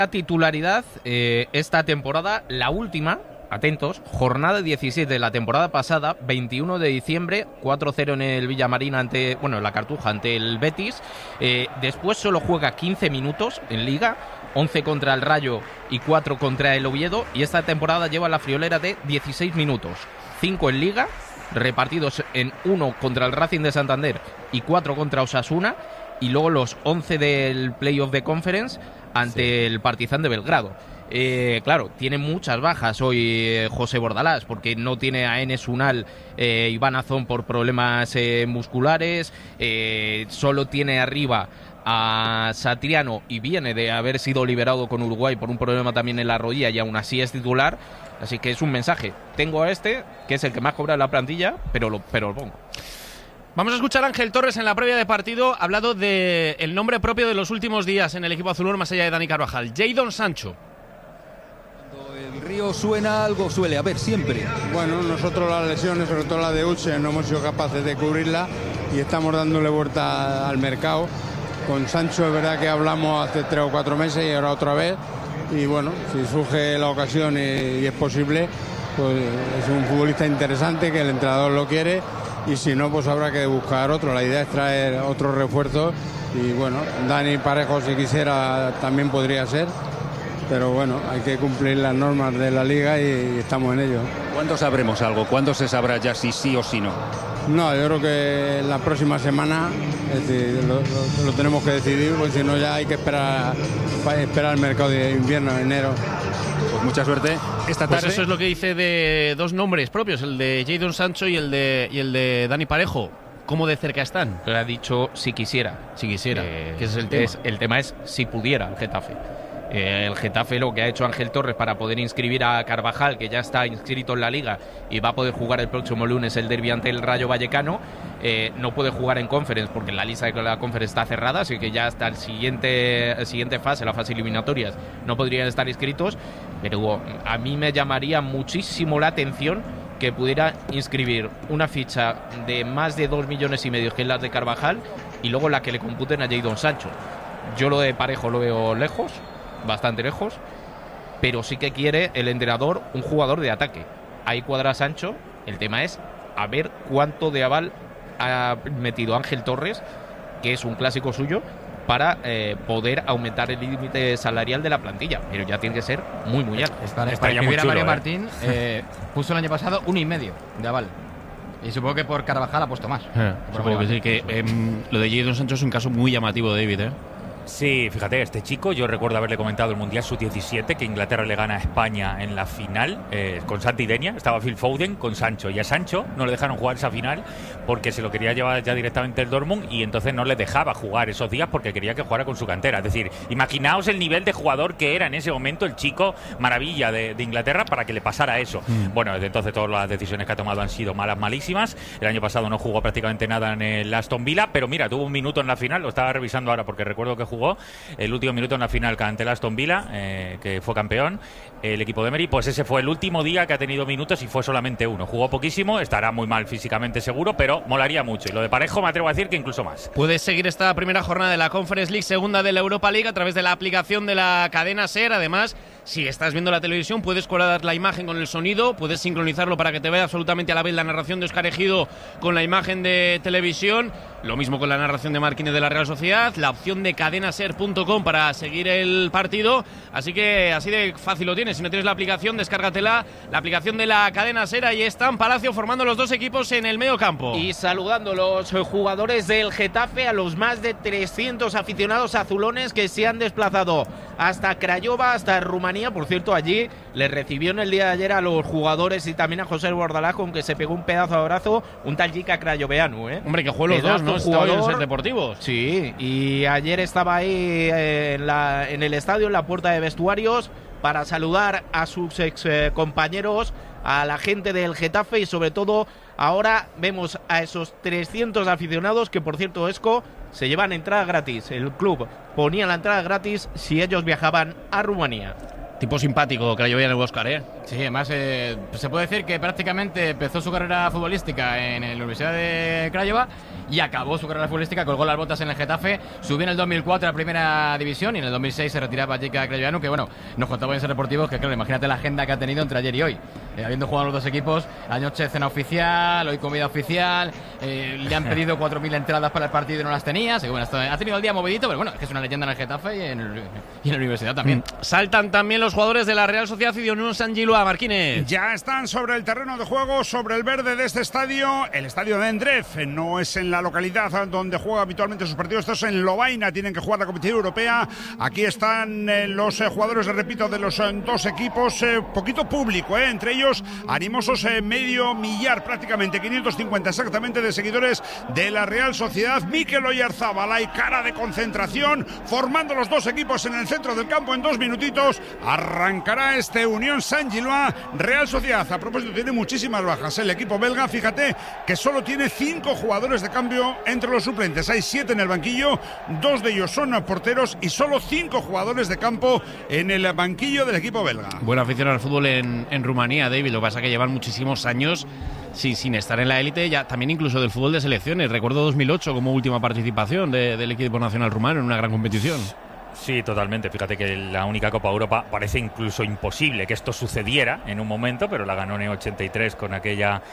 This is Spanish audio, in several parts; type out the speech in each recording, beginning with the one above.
La titularidad esta temporada, la última, atentos, jornada 17 de la temporada pasada, 21 de diciembre, 4-0 en el Villamarín en la Cartuja ante el Betis. Después solo juega 15 minutos en Liga, 11 contra el Rayo y 4 contra el Oviedo, y esta temporada lleva la friolera de 16 minutos, 5 en Liga, repartidos en 1 contra el Racing de Santander y 4 contra Osasuna, y luego los 11 del Playoff de Conference ante el Partizan de Belgrado. Claro, tiene muchas bajas hoy José Bordalás, porque no tiene a Enes Unal, Iván Azón por problemas musculares, solo tiene arriba a Satriano y viene de haber sido liberado con Uruguay por un problema también en la rodilla y aún así es titular, así que es un mensaje. Tengo a este, que es el que más cobra en la plantilla, pero lo pongo. Vamos a escuchar a Ángel Torres en la previa de partido, ha hablado del nombre propio de los últimos días en el equipo azulón más allá de Dani Carvajal, Jadon Sancho. Cuando el río suena, algo suele haber siempre. Bueno, nosotros las lesiones, sobre todo la de Uche, no hemos sido capaces de cubrirla y estamos dándole vuelta al mercado. Con Sancho es verdad que hablamos hace 3 o 4 meses y ahora otra vez, y bueno, si surge la ocasión y es posible, pues es un futbolista interesante que el entrenador lo quiere, y si no, pues habrá que buscar otro. La idea es traer otros refuerzos y bueno, Dani Parejo, si quisiera, también podría ser, pero bueno, hay que cumplir las normas de la liga y estamos en ello. ¿Cuándo sabremos algo? ¿Cuándo se sabrá ya si sí o si no? No, yo creo que la próxima semana lo tenemos que decidir, porque si no ya hay que esperar el mercado de invierno, enero. Pues mucha suerte esta tarde. Pues eso es lo que dice de dos nombres propios, el de Jadon Sancho y el de Dani Parejo. ¿Cómo de cerca están? Le ha dicho si quisiera. Si quisiera, que ese es el tema. El tema es si pudiera el Getafe. El Getafe, lo que ha hecho Ángel Torres para poder inscribir a Carvajal, que ya está inscrito en la Liga y va a poder jugar el próximo lunes el derbi ante el Rayo Vallecano, no puede jugar en Conference porque la lista de la Conference está cerrada, así que ya hasta el siguiente fase, la fase eliminatorias, no podrían estar inscritos, pero a mí me llamaría muchísimo la atención que pudiera inscribir una ficha de más de 2,5 millones, que es la de Carvajal, y luego la que le computen a Jadon Sancho. Yo lo de Parejo lo veo lejos, bastante lejos, pero sí que quiere el entrenador un jugador de ataque. Ahí cuadra Sancho. El tema es a ver cuánto de aval ha metido Ángel Torres, que es un clásico suyo, para poder aumentar el límite salarial de la plantilla, pero ya tiene que ser muy alto. Para escribir a Mario Martín puso el año pasado 1,5 de aval. Y supongo que por Carvajal ha puesto más. Supongo que sí, que lo de Jadon Sancho es un caso muy llamativo, David, Sí, fíjate, este chico, yo recuerdo haberle comentado el Mundial Sub-17, que Inglaterra le gana a España en la final, con Santi Denia, estaba Phil Foden con Sancho, y a Sancho no le dejaron jugar esa final porque se lo quería llevar ya directamente el Dortmund, y entonces no le dejaba jugar esos días porque quería que jugara con su cantera. Es decir, imaginaos el nivel de jugador que era en ese momento el chico maravilla de Inglaterra para que le pasara eso. Bueno, desde entonces todas las decisiones que ha tomado han sido malísimas. El año pasado no jugó prácticamente nada en el Aston Villa, pero mira, tuvo un minuto en la final, lo estaba revisando ahora porque recuerdo que jugó el último minuto en la final ante el Aston Villa, que fue campeón el equipo de Emery. Pues ese fue el último día que ha tenido minutos y fue solamente uno. Jugó poquísimo, estará muy mal físicamente seguro, pero molaría mucho, y lo de Parejo me atrevo a decir que incluso más. Puedes seguir esta primera jornada de la Conference League, segunda de la Europa League, a través de la aplicación de la cadena SER. Además, si estás viendo la televisión, puedes colar la imagen con el sonido, puedes sincronizarlo para que te vea absolutamente a la vez la narración de Óscar Ejido con la imagen de televisión. Lo mismo con la narración de Marquínez de la Real Sociedad, la opción de cadenaser.com para seguir el partido. Así que así de fácil lo tienes. Si no tienes la aplicación, descárgatela, la aplicación de la cadena SER. Ahí están Palacio formando los dos equipos en el medio campo. Y saludando los jugadores del Getafe, a los más de 300 aficionados azulones que se han desplazado hasta Craiova, hasta Rumanía. Por cierto, allí le recibió en el día de ayer a los jugadores y también a José Bordalás, con que se pegó un pedazo de abrazo, un tal Jica Crayoveanu, Hombre, que jueguen los dos, ¿no? Jugador, en Ser Deportivos. Sí, y ayer estaba ahí en el estadio, en la puerta de vestuarios, para saludar a sus ex compañeros, a la gente del Getafe, y sobre todo ahora vemos a esos 300 aficionados que, por cierto, Esco, se llevan entrada gratis. El club ponía la entrada gratis si ellos viajaban a Rumanía. Tipo simpático, que la llevaría en el Oscar, Sí, además se puede decir que prácticamente empezó su carrera futbolística en la Universidad de Craiova y acabó su carrera futbolística, colgó las botas en el Getafe, subió en el 2004 a Primera División y en el 2006 se retiraba Jica Crellano, que bueno, nos contaba en Ser Deportivos que claro, imagínate la agenda que ha tenido entre ayer y hoy, habiendo jugado los dos equipos, anoche cena oficial, hoy comida oficial, le han pedido 4.000 entradas para el partido y no las tenía, así que bueno, ha tenido el día movidito, pero bueno, es que es una leyenda en el Getafe y en la universidad también. Saltan también los jugadores de la Real Sociedad y de Unión San Gilua, Marquínez. Ya están sobre el terreno de juego, sobre el verde de este estadio, el estadio de Endref. No es en la localidad donde juega habitualmente sus partidos, esto es en Lovaina, tienen que jugar la competición europea. Aquí están los jugadores, repito, de los dos equipos, poquito público, entre ellos animosos, medio millar, prácticamente 550 exactamente de seguidores de la Real Sociedad. Mikel Oyarzábal, hay cara de concentración, formando los dos equipos en el centro del campo. En 2 minutitos arrancará este Unión San Gilua Real Sociedad. A propósito, tiene muchísimas bajas el equipo belga, fíjate que solo tiene 5 jugadores de cambio entre los suplentes, hay 7 en el banquillo, 2 de ellos son porteros y solo 5 jugadores de campo en el banquillo del equipo belga. Buena afición al fútbol en Rumanía, David, lo que pasa es que llevan muchísimos años sin estar en la élite, ya también incluso del fútbol de selecciones. Recuerdo 2008 como última participación del equipo nacional rumano en una gran competición. Sí, totalmente. Fíjate que la única Copa Europa parece incluso imposible que esto sucediera en un momento, pero la ganó en el 83 con aquella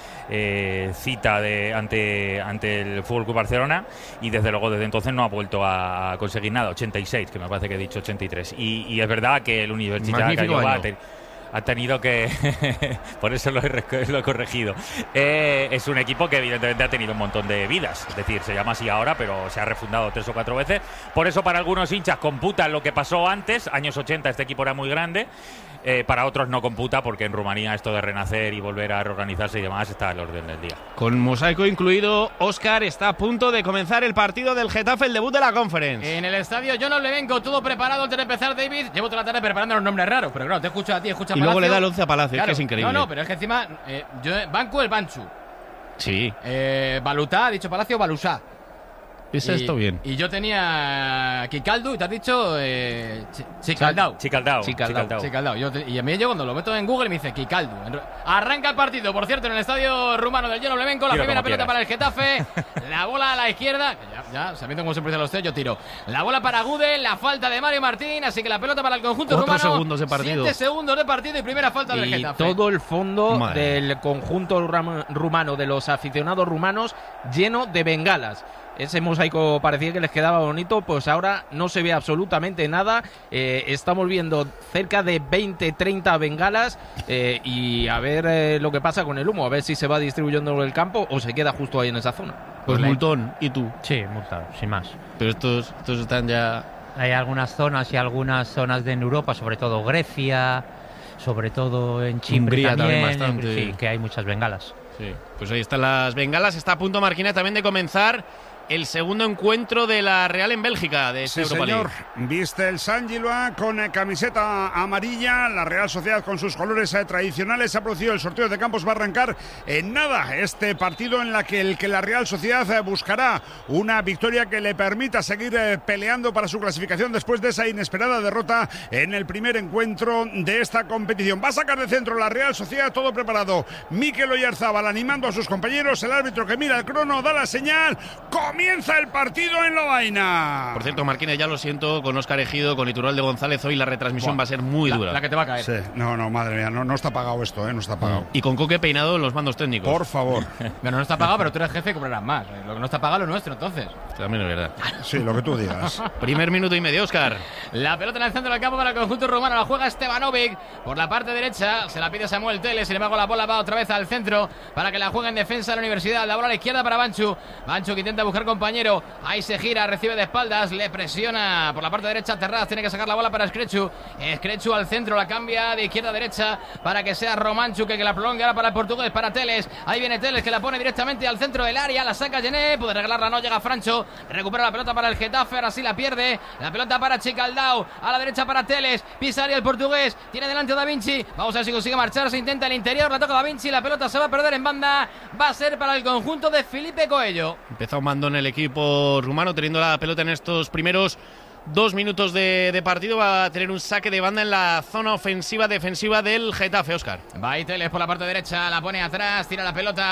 cita ante el FC Barcelona, y desde luego desde entonces no ha vuelto a conseguir nada. 86, que me parece que he dicho 83. Y es verdad que el Universidad ha tenido que por eso lo he corregido, es un equipo que evidentemente ha tenido un montón de vidas, es decir, se llama así ahora pero se ha refundado 3 o 4 veces, por eso para algunos hinchas computan lo que pasó antes, años 80 este equipo era muy grande, para otros no computa porque en Rumanía esto de renacer y volver a reorganizarse y demás está al orden del día. Con mosaico incluido, Óscar, está a punto de comenzar el partido del Getafe, el debut de la Conference. En el estadio John Olevenco, todo preparado antes de empezar, David. Llevo toda la tarde preparando los nombres raros, pero claro, te escucho a ti, escucha a Palacio. Y luego le da el 11 a Palacio, claro, es que es increíble. No, pero es que encima, Banco el Banchu. Sí. Balutá, ha dicho Palacio, Balusá. Eso está bien. Y yo tenía Kikaldou y te has dicho Chicaldao. Y a mí yo cuando lo meto en Google me dice Kikaldou. Arranca el partido, por cierto, en el estadio rumano del John Olevenco. La primera pelota para el Getafe. La bola a la izquierda. Ya sabiendo cómo se empiezan los yo tiro. La bola para Gudel, la falta de Mario Martín. Así que la pelota para el conjunto rumano. 4 segundos de partido. 7 segundos de partido y primera falta del Getafe. Todo el fondo del conjunto rumano, de los aficionados rumanos, lleno de bengalas. Ese mosaico parecía que les quedaba bonito, pues ahora no se ve absolutamente nada. Estamos viendo cerca de 20-30 bengalas y a ver lo que pasa con el humo, a ver si se va distribuyendo el campo o se queda justo ahí en esa zona. Pues multón, ¿y tú? Sí, multado, sin más. Pero estos están ya... Hay algunas zonas de en Europa, sobre todo Grecia, sobre todo en Chipre también bastante. Sí, que hay muchas bengalas. Sí, pues ahí están las bengalas. Está a punto, Marquina, también de comenzar el segundo encuentro de la Real en Bélgica de esta Europa League. Viste el San Gilua con camiseta amarilla, la Real Sociedad con sus colores tradicionales. Se ha producido el sorteo de campos, va a arrancar en nada este partido en el que la Real Sociedad buscará una victoria que le permita seguir peleando para su clasificación después de esa inesperada derrota en el primer encuentro de esta competición. Va a sacar de centro la Real Sociedad, todo preparado. Mikel Oyarzábal animando a sus compañeros, el árbitro que mira el crono, da la señal. Comienza el partido en Lovaina. Por cierto, Marquínez, ya lo siento, con Óscar Ejido, con Iturralde González, hoy la retransmisión va a ser muy dura. La que te va a caer. Sí. No, madre mía, no está pagado esto, no está pagado. Y con Coque peinado en los mandos técnicos. Por favor. Bueno, no está pagado, pero tú eres jefe y cobrarás más. Lo que no está pagado es lo nuestro, entonces. También es verdad. Sí, lo que tú digas. Primer minuto y medio, Óscar. La pelota en el centro del campo para el conjunto rumano. La juega Stevanovic por la parte derecha. Se la pide Samuel Teles. Sin embargo, la bola va otra vez al centro para que la juegue en defensa de la Universidad. La bola a la izquierda para Banchu. Banchu que intenta buscar compañero. Ahí se gira, recibe de espaldas. Le presiona por la parte derecha Terraz. Tiene que sacar la bola para Skrechu. Skrechu al centro. La cambia de izquierda a derecha para que sea Romanchu que la prolongue ahora para el portugués, para Teles. Ahí viene Teles que la pone directamente al centro del área. La saca Gené. Puede regalarla, no llega Francho. Recupera la pelota para el Getafe. Ahora sí la pierde. La pelota para Chicaldao. A la derecha para Teles. Pisa área el portugués. Tiene delante a Da Vinci. Vamos a ver si consigue marchar. Se intenta el interior. La toca Da Vinci. La pelota se va a perder en banda. Va a ser para el conjunto de Felipe Coelho. Empezó mandón el equipo rumano teniendo la pelota en estos primeros 2 minutos de partido. Va a tener un saque de banda en la zona ofensiva-defensiva del Getafe, Óscar. Va ahí Teles por la parte derecha. La pone atrás. Tira la pelota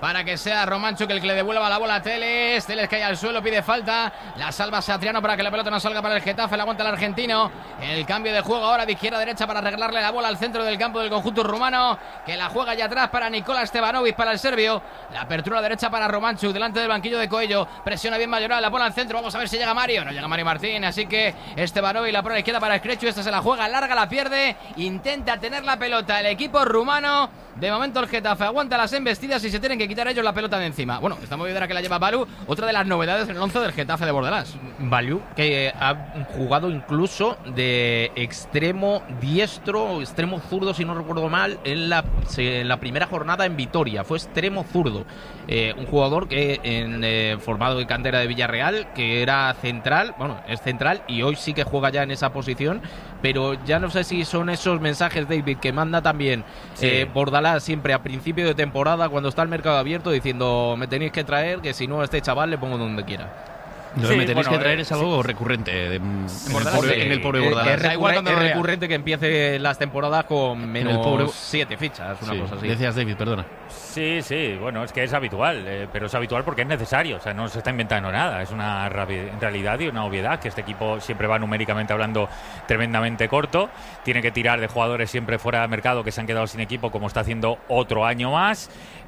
para que sea Romanchuk el que le devuelva la bola a Teles. Teles cae al suelo, pide falta. La salva Satriano para que la pelota no salga para el Getafe. La aguanta el argentino. El cambio de juego ahora de izquierda a derecha para arreglarle la bola al centro del campo del conjunto rumano, que la juega allá atrás para Nikola Stevanovic, para el serbio. La apertura derecha para Romanchuk, delante del banquillo de Coello. Presiona bien Mayoral, la bola al centro. Vamos a ver si llega Mario. No llega Mario Martín, así que Stevanovic la pone a la izquierda para Screchu. Esta se la juega larga, la pierde. Intenta tener la pelota el equipo rumano. De momento el Getafe aguanta las embestidas y se tienen que quitar ellos la pelota de encima. Bueno, esta movidera que la lleva Balu, otra de las novedades en el 11 del Getafe de Bordalás. Balu, que ha jugado incluso de extremo diestro, extremo zurdo, si no recuerdo mal, en la primera jornada en Vitoria. Fue extremo zurdo. Un jugador que formado de cantera de Villarreal, que era central, bueno, es central y hoy sí que juega ya en esa posición, pero ya no sé si son esos mensajes, David, que manda también Bordalás siempre a principio de temporada cuando está el mercado abierto diciendo me tenéis que traer, que si no a este chaval le pongo donde quiera. Lo de me tenéis que traer es algo recurrente en el pobre Bordalás. Es recurrente que empiece las temporadas con menos 7 fichas, una cosa así. Decías, David, perdona. Sí, bueno, es que es habitual, pero es habitual porque es necesario, o sea, no se está inventando nada, es una realidad y una obviedad que este equipo siempre va numéricamente hablando tremendamente corto, tiene que tirar de jugadores siempre fuera de mercado que se han quedado sin equipo, como está haciendo otro año más,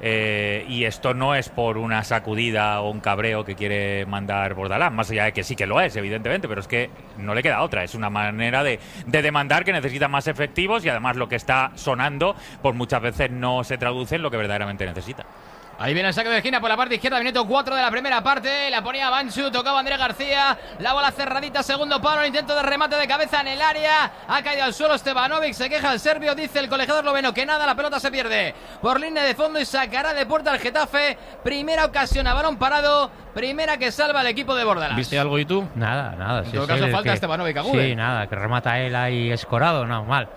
y esto no es por una sacudida o un cabreo que quiere mandar Bordalás, más allá de que sí que lo es, evidentemente, pero es que no le queda otra, es una manera de demandar que necesita más efectivos y además lo que está sonando, pues muchas veces no se traduce en lo que verdaderamente necesita. Ahí viene el saque de esquina por la parte izquierda, minuto 4 de la primera parte. La ponía Banchu, tocaba Andrés García. La bola cerradita, segundo palo, el intento de remate de cabeza en el área. Ha caído al suelo Stevanovic, se queja el serbio. Dice el colegiado esloveno que nada, la pelota se pierde por línea de fondo y sacará de puerta al Getafe. Primera ocasión a balón parado, primera que salva al equipo de Bordalás. ¿Viste algo y tú? Nada. En todo caso falta Stevanovic agude. Sí, nada, que remata él ahí escorado, no, mal.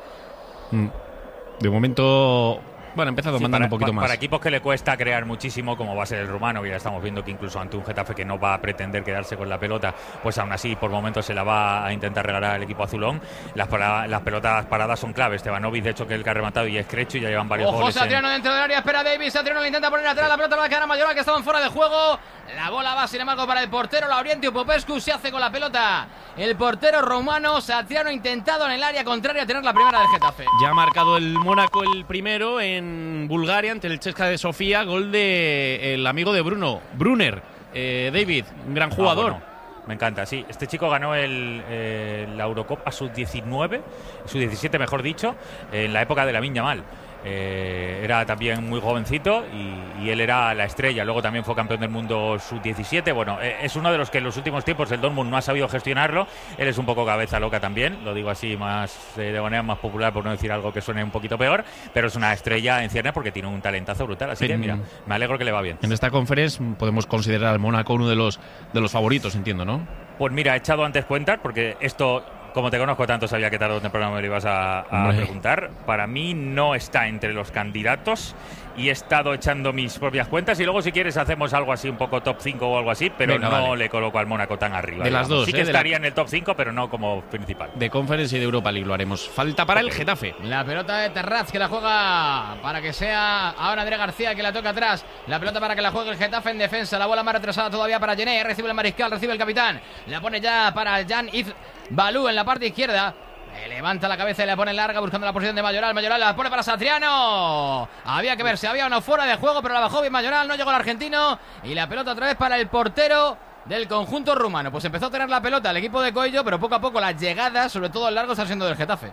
De momento... Bueno, empezado mandando un poquito más. Para equipos que le cuesta crear muchísimo, como va a ser el rumano, que ya estamos viendo que incluso ante un Getafe que no va a pretender quedarse con la pelota, pues aún así por momentos se la va a intentar regalar al equipo azulón. Las pelotas paradas son claves. Stevanovic, de hecho, que es el que ha rematado y es Crechu, y ya llevan varios goles. Satriano dentro del área, espera Davis, Satriano le intenta poner atrás, la pelota va a quedar a Mayoral, que estaban fuera de juego. La bola va sin embargo para el portero Laurientiu Popescu, se hace con la pelota el portero rumano. Satriano intentado en el área contraria a tener la primera del Getafe. Ya ha marcado el Mónaco el primero en Bulgaria ante el CSKA de Sofía, gol de el amigo de Bruno, Brunner. David, un gran jugador. Bueno, me encanta, sí. Este chico ganó la Eurocopa sub-19, sub-17 mejor dicho, en la época de Lamine Yamal. Era también muy jovencito y él era la estrella. Luego también fue campeón del mundo sub-17. Bueno, es uno de los que en los últimos tiempos el Dortmund no ha sabido gestionarlo. Él es un poco cabeza loca también, lo digo así más de manera más popular, por no decir algo que suene un poquito peor, pero es una estrella en ciernes porque tiene un talentazo brutal. Así que mira, me alegro que le va bien. En esta conferencia podemos considerar al Mónaco uno de los favoritos, entiendo, ¿no? Pues mira, he echado antes cuentas porque esto... Como te conozco tanto, sabía que tarde o temprano me lo ibas a preguntar. Para mí no está entre los candidatos y he estado echando mis propias cuentas y luego si quieres hacemos algo así, un poco top 5 o algo así, pero venga, no le coloco al Mónaco tan arriba. De las dos, sí que estaría en el top 5, pero no como principal. De Conference y de Europa League lo haremos. Falta para el Getafe. La pelota de Terraz que la juega para que sea ahora Andrés García que la toca atrás. La pelota para que la juegue el Getafe en defensa. La bola más retrasada todavía para Gené. Recibe el mariscal, recibe el capitán. La pone ya para Jan-Yves Balú en la parte izquierda. Levanta la cabeza y la pone larga buscando la posición de Mayoral. Mayoral la pone para Satriano. Había que ver si había uno fuera de juego, pero la bajó bien Mayoral. No llegó el argentino. Y la pelota otra vez para el portero del conjunto rumano. Pues empezó a tener la pelota el equipo de Coello, pero poco a poco las llegadas, sobre todo el largo, están siendo del Getafe.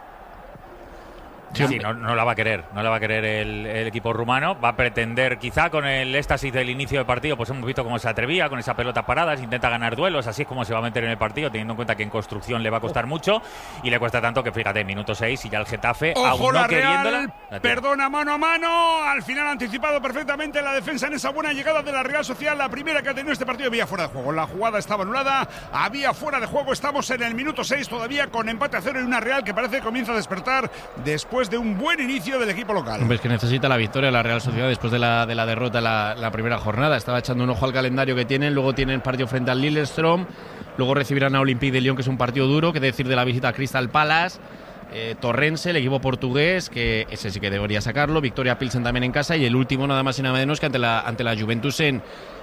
Sí, no la va a querer, el equipo rumano. Va a pretender, quizá con el éxtasis del inicio del partido, pues hemos visto cómo se atrevía con esas pelotas paradas, intenta ganar duelos, así es como se va a meter en el partido, teniendo en cuenta que en construcción le va a costar mucho y le cuesta tanto que, fíjate, minuto 6 y ya el Getafe, ojo, aún no queriéndola. Perdona, mano a mano, al final ha anticipado perfectamente la defensa en esa buena llegada de la Real Sociedad, la primera que ha tenido este partido. Había fuera de juego, la jugada estaba anulada, había fuera de juego, estamos en el minuto 6 todavía con empate a 0 y una Real que parece que comienza a despertar después de un buen inicio del equipo local. Hombre, es que necesita la victoria la Real Sociedad después de la derrota la primera jornada. Estaba echando un ojo al calendario que tienen, luego tienen partido frente al Lillestrøm, luego recibirán a Olympique de Lyon, que es un partido duro, que decir de la visita a Crystal Palace. Torrense, el equipo portugués, que ese sí que debería sacarlo, Victoria Pilsen también en casa, y el último nada más y nada menos que ante la Juventus en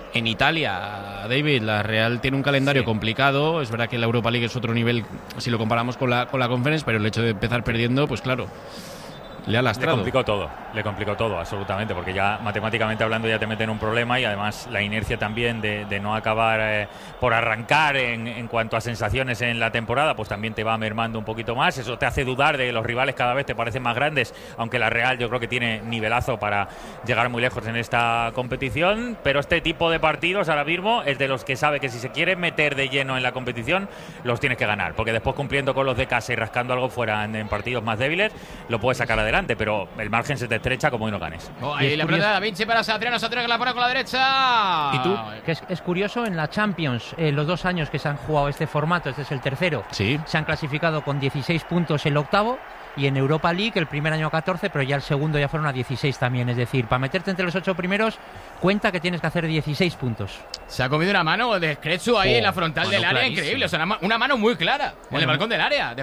Italia. David, la Real tiene un calendario complicado, es verdad que la Europa League es otro nivel si lo comparamos con la Conference, pero el hecho de empezar perdiendo, pues claro, le ha lastrado. Le complicó todo, absolutamente, porque ya matemáticamente hablando ya te mete en un problema, y además la inercia también de no acabar por arrancar en cuanto a sensaciones en la temporada, pues también te va mermando un poquito más. Eso te hace dudar de que los rivales cada vez te parecen más grandes, aunque la Real yo creo que tiene nivelazo para llegar muy lejos en esta competición, pero este tipo de partidos ahora mismo es de los que sabe que si se quiere meter de lleno en la competición los tienes que ganar, porque después cumpliendo con los de casa y rascando algo fuera en partidos más débiles lo puedes sacar adelante, pero el margen se te estrecha como hoy no ganes. Ahí la pelota de Da Vinci para Satriano que la pone con la derecha. ¿Y tú? Que es curioso, en la Champions, los 2 años que se han jugado este formato, este es el tercero, sí, se han clasificado con 16 puntos el octavo, y en Europa League el primer año 14, pero ya el segundo ya fueron a 16 también. Es decir, para meterte entre los 8 primeros, cuenta que tienes que hacer 16 puntos. Se ha comido una mano de Skretsu ahí en la frontal del área, clarísimo. Increíble. O sea, una mano muy clara en el balcón del área.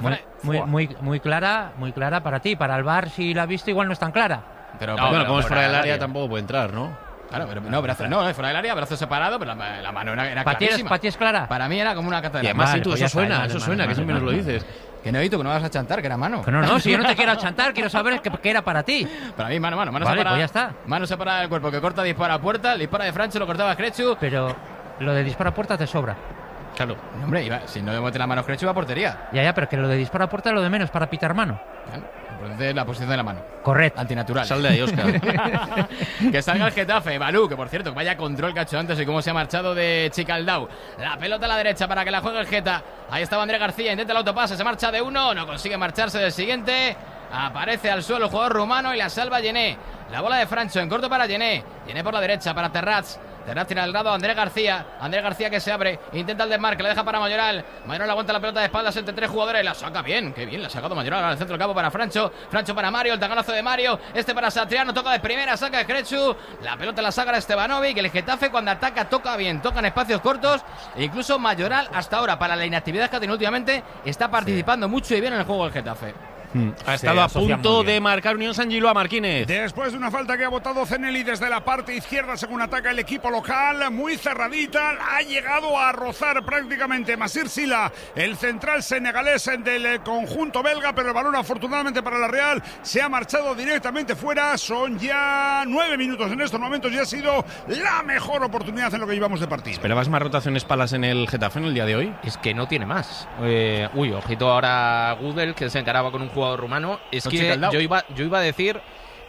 Muy clara para ti. Para el VAR, si la has visto, igual no es tan clara. Pero bueno, como es fuera del área, tampoco puede entrar, ¿no? Claro, pero no, brazos no, fuera del área, brazo separado, pero la mano era clarísima. ¿Para ti es clara? Para mí era como una catedral. Y además, vale, pues eso suena, que siempre nos lo dices. Que no, Edito, que no vas a chantar, que era mano. No, si yo no te quiero chantar, quiero saber que era para ti. Para mí, mano vale, separada. Pues ya está. Mano separada del cuerpo, que corta, dispara a puerta, el dispara de Francho, lo cortaba Skretsu. Pero lo de dispara a puerta te sobra. Claro. No, hombre, si no le mete la mano Skretsu, va a portería. Ya, pero que lo de dispara a puerta es lo de menos para pitar mano. Entonces, la posición de la mano. Correcto. Antinatural. Sal de ahí, Óscar. Que salga el Getafe. Balú, que por cierto, vaya control que ha hecho antes y cómo se ha marchado de Chicaldao. La pelota a la derecha para que la juegue el Geta. Ahí estaba Andrés García, intenta el autopase, se marcha de uno, no consigue marcharse del siguiente. Aparece al suelo el jugador rumano y la salva Yené. La bola de Francho en corto para Yené. Yené por la derecha para Terrats. Terrats tiene al lado a Andrés García. Andrés García que se abre, intenta el desmarque, la deja para Mayoral. Mayoral aguanta la pelota de espaldas entre 3 jugadores. La saca bien, qué bien la ha sacado Mayoral al centro del campo para Francho. Francho para Mario, el taganazo de Mario. Este para Satriano, toca de primera, saca Skretsu. La pelota la saca Stevanovic. El Getafe cuando ataca toca bien, toca en espacios cortos. E incluso Mayoral hasta ahora, para la inactividad que ha tenido últimamente, está participando mucho y bien en el juego del Getafe. Ha estado a punto de marcar Unión San Giloa, Marquínez. Después de una falta que ha botado Zeneli desde la parte izquierda según ataca el equipo local, muy cerradita, ha llegado a rozar prácticamente Masir Sila, el central senegalés del conjunto belga, pero el balón afortunadamente para la Real se ha marchado directamente fuera. Son ya 9 minutos en estos momentos y ha sido la mejor oportunidad en lo que llevamos de partido. ¿Esperabas más rotaciones palas en el Getafe en el día de hoy? Es que no tiene más. Ojito ahora Gudel, que se encaraba con un jugador rumano. Es que yo iba a decir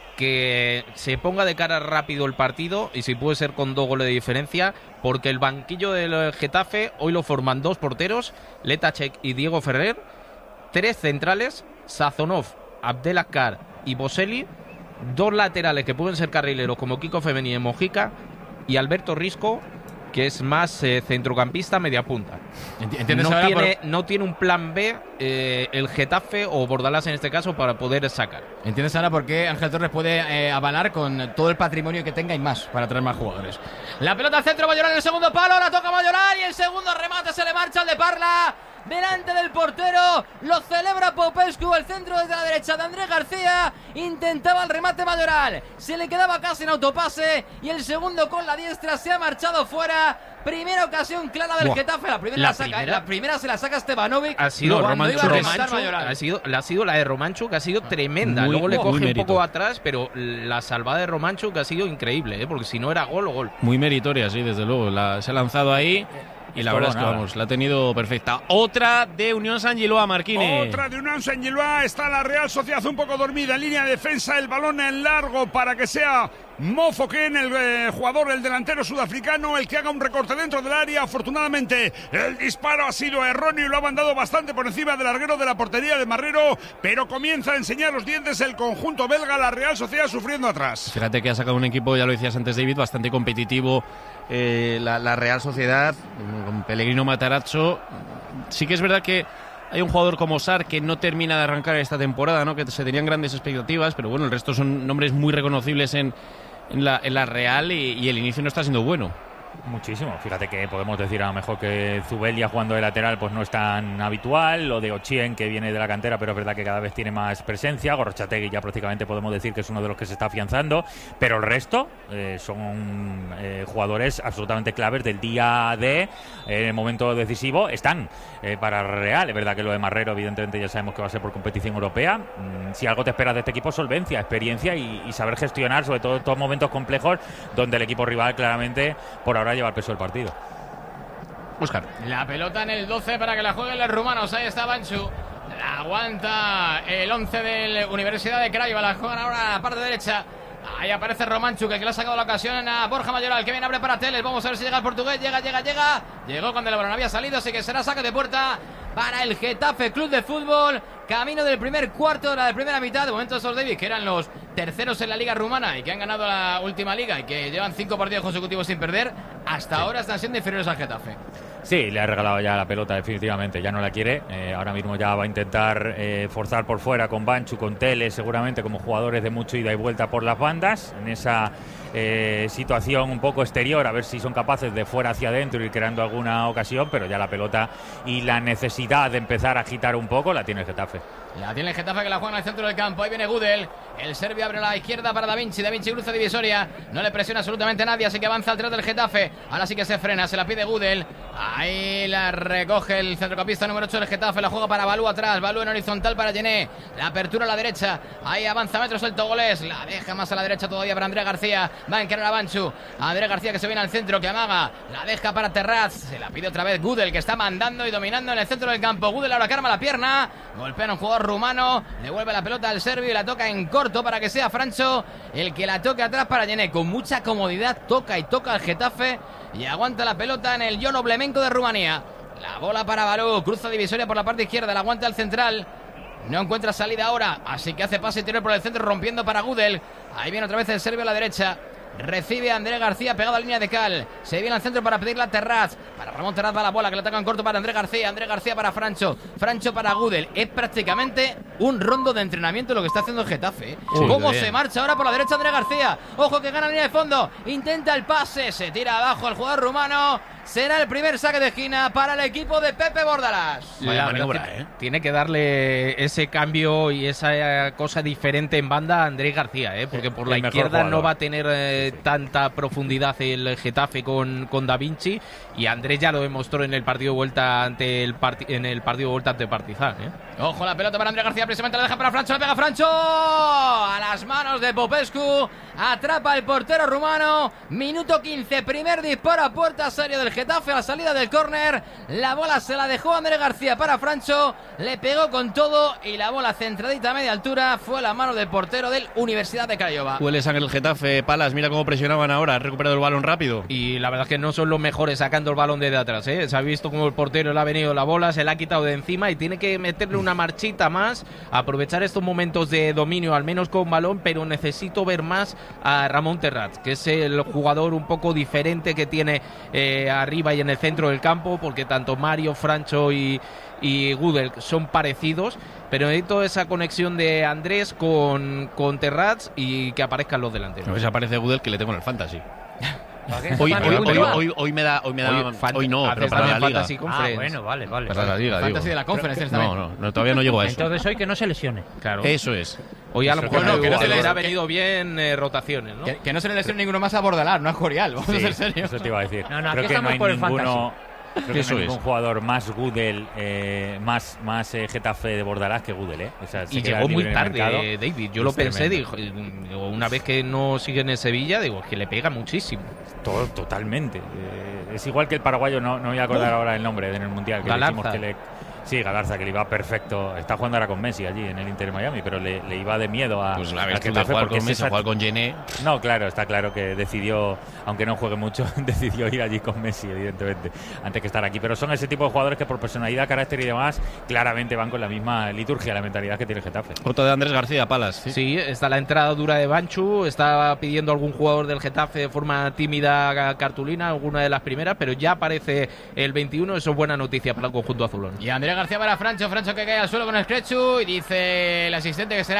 que se ponga de cara rápido el partido, y si puede ser con 2 goles de diferencia, porque el banquillo del Getafe hoy lo forman 2 porteros, Letacek y Diego Ferrer, 3 centrales, Sazonov, Abdelakar y Boselli, 2 laterales que pueden ser carrileros como Kiko Femení y Mojica, y Alberto Risco, que es más centrocampista, media punta. No tiene un plan B el Getafe o Bordalás en este caso para poder sacar. ¿Entiendes ahora por qué Ángel Torres puede avalar con todo el patrimonio que tenga y más para traer más jugadores? La pelota al centro, Mayoral en el segundo palo, la toca Mayoral y el segundo remate se le marcha al de Parla. Delante del portero, lo celebra Popescu, el centro desde la derecha de Andrés García, intentaba el remate Mayoral, se le quedaba casi en autopase y el segundo con la diestra se ha marchado fuera. Primera ocasión clara del Getafe, la primera se la saca Stevanovic. Ha sido la de Romanchu, que ha sido tremenda. Luego le coge un poco atrás, pero la salvada de Romanchu que ha sido increíble, porque si no era gol o gol. Muy meritoria, sí, desde luego. Se ha lanzado ahí. Y la verdad es que la ha tenido perfecta. Otra de Unión San Giloa, Marquínez. Otra de Unión San Giloa. Está la Real Sociedad un poco dormida en línea de defensa. El balón en largo para que sea Mofoken, el jugador, el delantero sudafricano, el que haga un recorte dentro del área. Afortunadamente el disparo ha sido erróneo y lo ha mandado bastante por encima del larguero de la portería de Marrero, pero comienza a enseñar los dientes el conjunto belga. La Real Sociedad sufriendo atrás. Fíjate que ha sacado un equipo, ya lo decías antes, David, bastante competitivo. La Real Sociedad con Pellegrino, Matarazzo. Sí que es verdad que hay un jugador como Sar que no termina de arrancar esta temporada, ¿no? Que se tenían grandes expectativas, pero bueno, el resto son nombres muy reconocibles en la Real y el inicio no está siendo bueno. Muchísimo. Fíjate que podemos decir a lo mejor que Zubeldia jugando de lateral pues no es tan habitual, lo de Ochien que viene de la cantera, pero es verdad que cada vez tiene más presencia. Gorrotxategi ya prácticamente podemos decir que es uno de los que se está afianzando, pero el resto son jugadores absolutamente claves del día a día. En el momento decisivo están para Real. Es verdad que lo de Marrero evidentemente ya sabemos que va a ser por competición europea. Si algo te esperas de este equipo, solvencia, experiencia y saber gestionar sobre todo estos momentos complejos donde el equipo rival claramente por ahora lleva el peso del partido. Óscar. La pelota en el 12 para que la jueguen los rumanos. Ahí está Banchu. La aguanta el 11 de la Universidad de Craiova. La juegan ahora a la parte derecha. Ahí aparece Romanchuk, que le ha sacado la ocasión a Borja Mayoral, que viene, abre para Teles. Vamos a ver si llega el portugués. Llega. Llegó cuando el balón había salido, así que será saque de puerta para el Getafe Club de Fútbol. Camino del primer cuarto de la primera mitad. De momento esos Davis, que eran los terceros en la liga rumana y que han ganado la última liga y que llevan 5 partidos consecutivos sin perder, hasta ahora están siendo inferiores al Getafe. Sí, le ha regalado ya la pelota definitivamente, ya no la quiere. Ahora mismo ya va a intentar forzar por fuera con Banchu, con Teles, seguramente como jugadores de mucho ida y vuelta por las bandas, en esa situación un poco exterior, a ver si son capaces de fuera hacia adentro y creando alguna ocasión, pero ya la pelota y la necesidad de empezar a agitar un poco la tiene el Getafe. La tiene el Getafe, que la juega en el centro del campo. Ahí viene Gudel. El serbio abre a la izquierda para Da Vinci. Da Vinci cruza divisoria. No le presiona absolutamente nadie, así que avanza al tras del Getafe. Ahora sí que se frena, se la pide Gudel. Ahí la recoge el centrocampista número 8 del Getafe. La juega para Balú atrás. Balú en horizontal para Gené. La apertura a la derecha. Ahí avanza metros el togolés. La deja más a la derecha todavía para Andrés García. Va a encarar a Banchu. Andrés García, que se viene al centro, que amaga. La deja para Terraz. Se la pide otra vez Gudel, que está mandando y dominando en el centro del campo. Gudel ahora carma la pierna. Golpea a un jugador rumano. Le vuelve la pelota al serbio y la toca en corto para que sea Francho el que la toque atrás para Gené. Con mucha comodidad toca al Getafe y aguanta la pelota en el Yono Blemenko de Rumanía. La bola para Balú, cruza divisoria por la parte izquierda, la aguanta el central. No encuentra salida ahora, así que hace pase interior por el centro, rompiendo para Gudel. Ahí viene otra vez el serbio a la derecha. Recibe a Andrés García pegado a la línea de cal. Se viene al centro para pedirle a Terraz. Para Ramón Terraz va la bola, que la ataca en corto para Andrés García. Andrés García para Francho. Francho para Gudel. Es prácticamente un rondo de entrenamiento lo que está haciendo el Getafe. Sí, cómo bien. se marcha ahora por la derecha Andrés García. Ojo que gana la línea de fondo. Intenta el pase. Se tira abajo el jugador rumano. Será el primer saque de esquina para el equipo de Pepe Bordalás. Vaya La verdad maniobra, que tiene que darle ese cambio y esa cosa diferente en banda a Andrés García, porque por la El mejor izquierda jugador. no va a tener tanta profundidad el Getafe con Da Vinci, y Andrés ya lo demostró en el partido de vuelta ante el Partizan. Ojo la pelota para Andrés García, precisamente la deja para Francho, la pega Francho a las manos de Popescu, atrapa el portero rumano. Minuto 15, primer disparo a puerta serio del Getafe a la salida del córner. La bola se la dejó Andrés García para Francho, le pegó con todo y la bola centradita a media altura fue a la mano del portero del Universidad de Craiova. Huele sangre el Getafe, Palas, mira cómo presionaban ahora, ha recuperado el balón rápido. Y la verdad es que no son los mejores sacando el balón desde atrás, Se ha visto como el portero le ha venido la bola, se la ha quitado de encima y tiene que meterle una marchita más, aprovechar estos momentos de dominio, al menos con balón, pero necesito ver más a Ramón Terraz, que es el jugador un poco diferente que tiene arriba y en el centro del campo, porque tanto Mario, Francho y Gudel son parecidos, pero necesito esa conexión de Andrés con Terraz y que aparezcan los delanteros. No, aparece Gudel, que le tengo en el Fantasy. Hoy Hoy me da, hoy no, pero haces para la también liga. Fantasy Conference. bueno, vale. Para la liga, Fantasy digo. de la Conference también. No, todavía no llego a eso. Entonces hoy que no se lesione. Claro. Eso es. Hoy a lo mejor que no se le les- ha venido bien rotaciones, ¿no? Que no se le lesione ninguno más a Bordalás, no a Jorial, vamos a ser serios. Eso te iba a decir. No, aquí Creo que no estamos hay por el ninguno. Creo que Eso no hay es. ningún jugador más Gudel, más Getafe de Bordalás que Gudel, O sea, se Y queda llegó libre muy en el tarde, mercado. David. Yo lo Es pensé, tremendo. digo, una vez que no sigue en el Sevilla, digo, es que le pega muchísimo. Totalmente. Es igual que el paraguayo, no me voy a acordar ahora el nombre en el Mundial. Que le Galarza. dijimos que le... Sí, Galarza, que le iba perfecto. Está jugando ahora con Messi allí en el Inter de Miami, pero le iba de miedo a Pues la al vez que Getafe jugar porque con es Messi, esa- jugar con Gené. No, claro, está claro que decidió, aunque no juegue mucho, decidió ir allí con Messi, evidentemente, antes que estar aquí. Pero son ese tipo de jugadores que por personalidad, carácter y demás, claramente van con la misma liturgia, la mentalidad que tiene el Getafe. Otro de Andrés García, Palas. Sí, está la entrada dura de Banchu, está pidiendo algún jugador del Getafe de forma tímida cartulina, alguna de las primeras, pero ya aparece el 21, eso es buena noticia para el conjunto azulón. Y Andrés García para Francho que cae al suelo con el Screchu y dice el asistente que será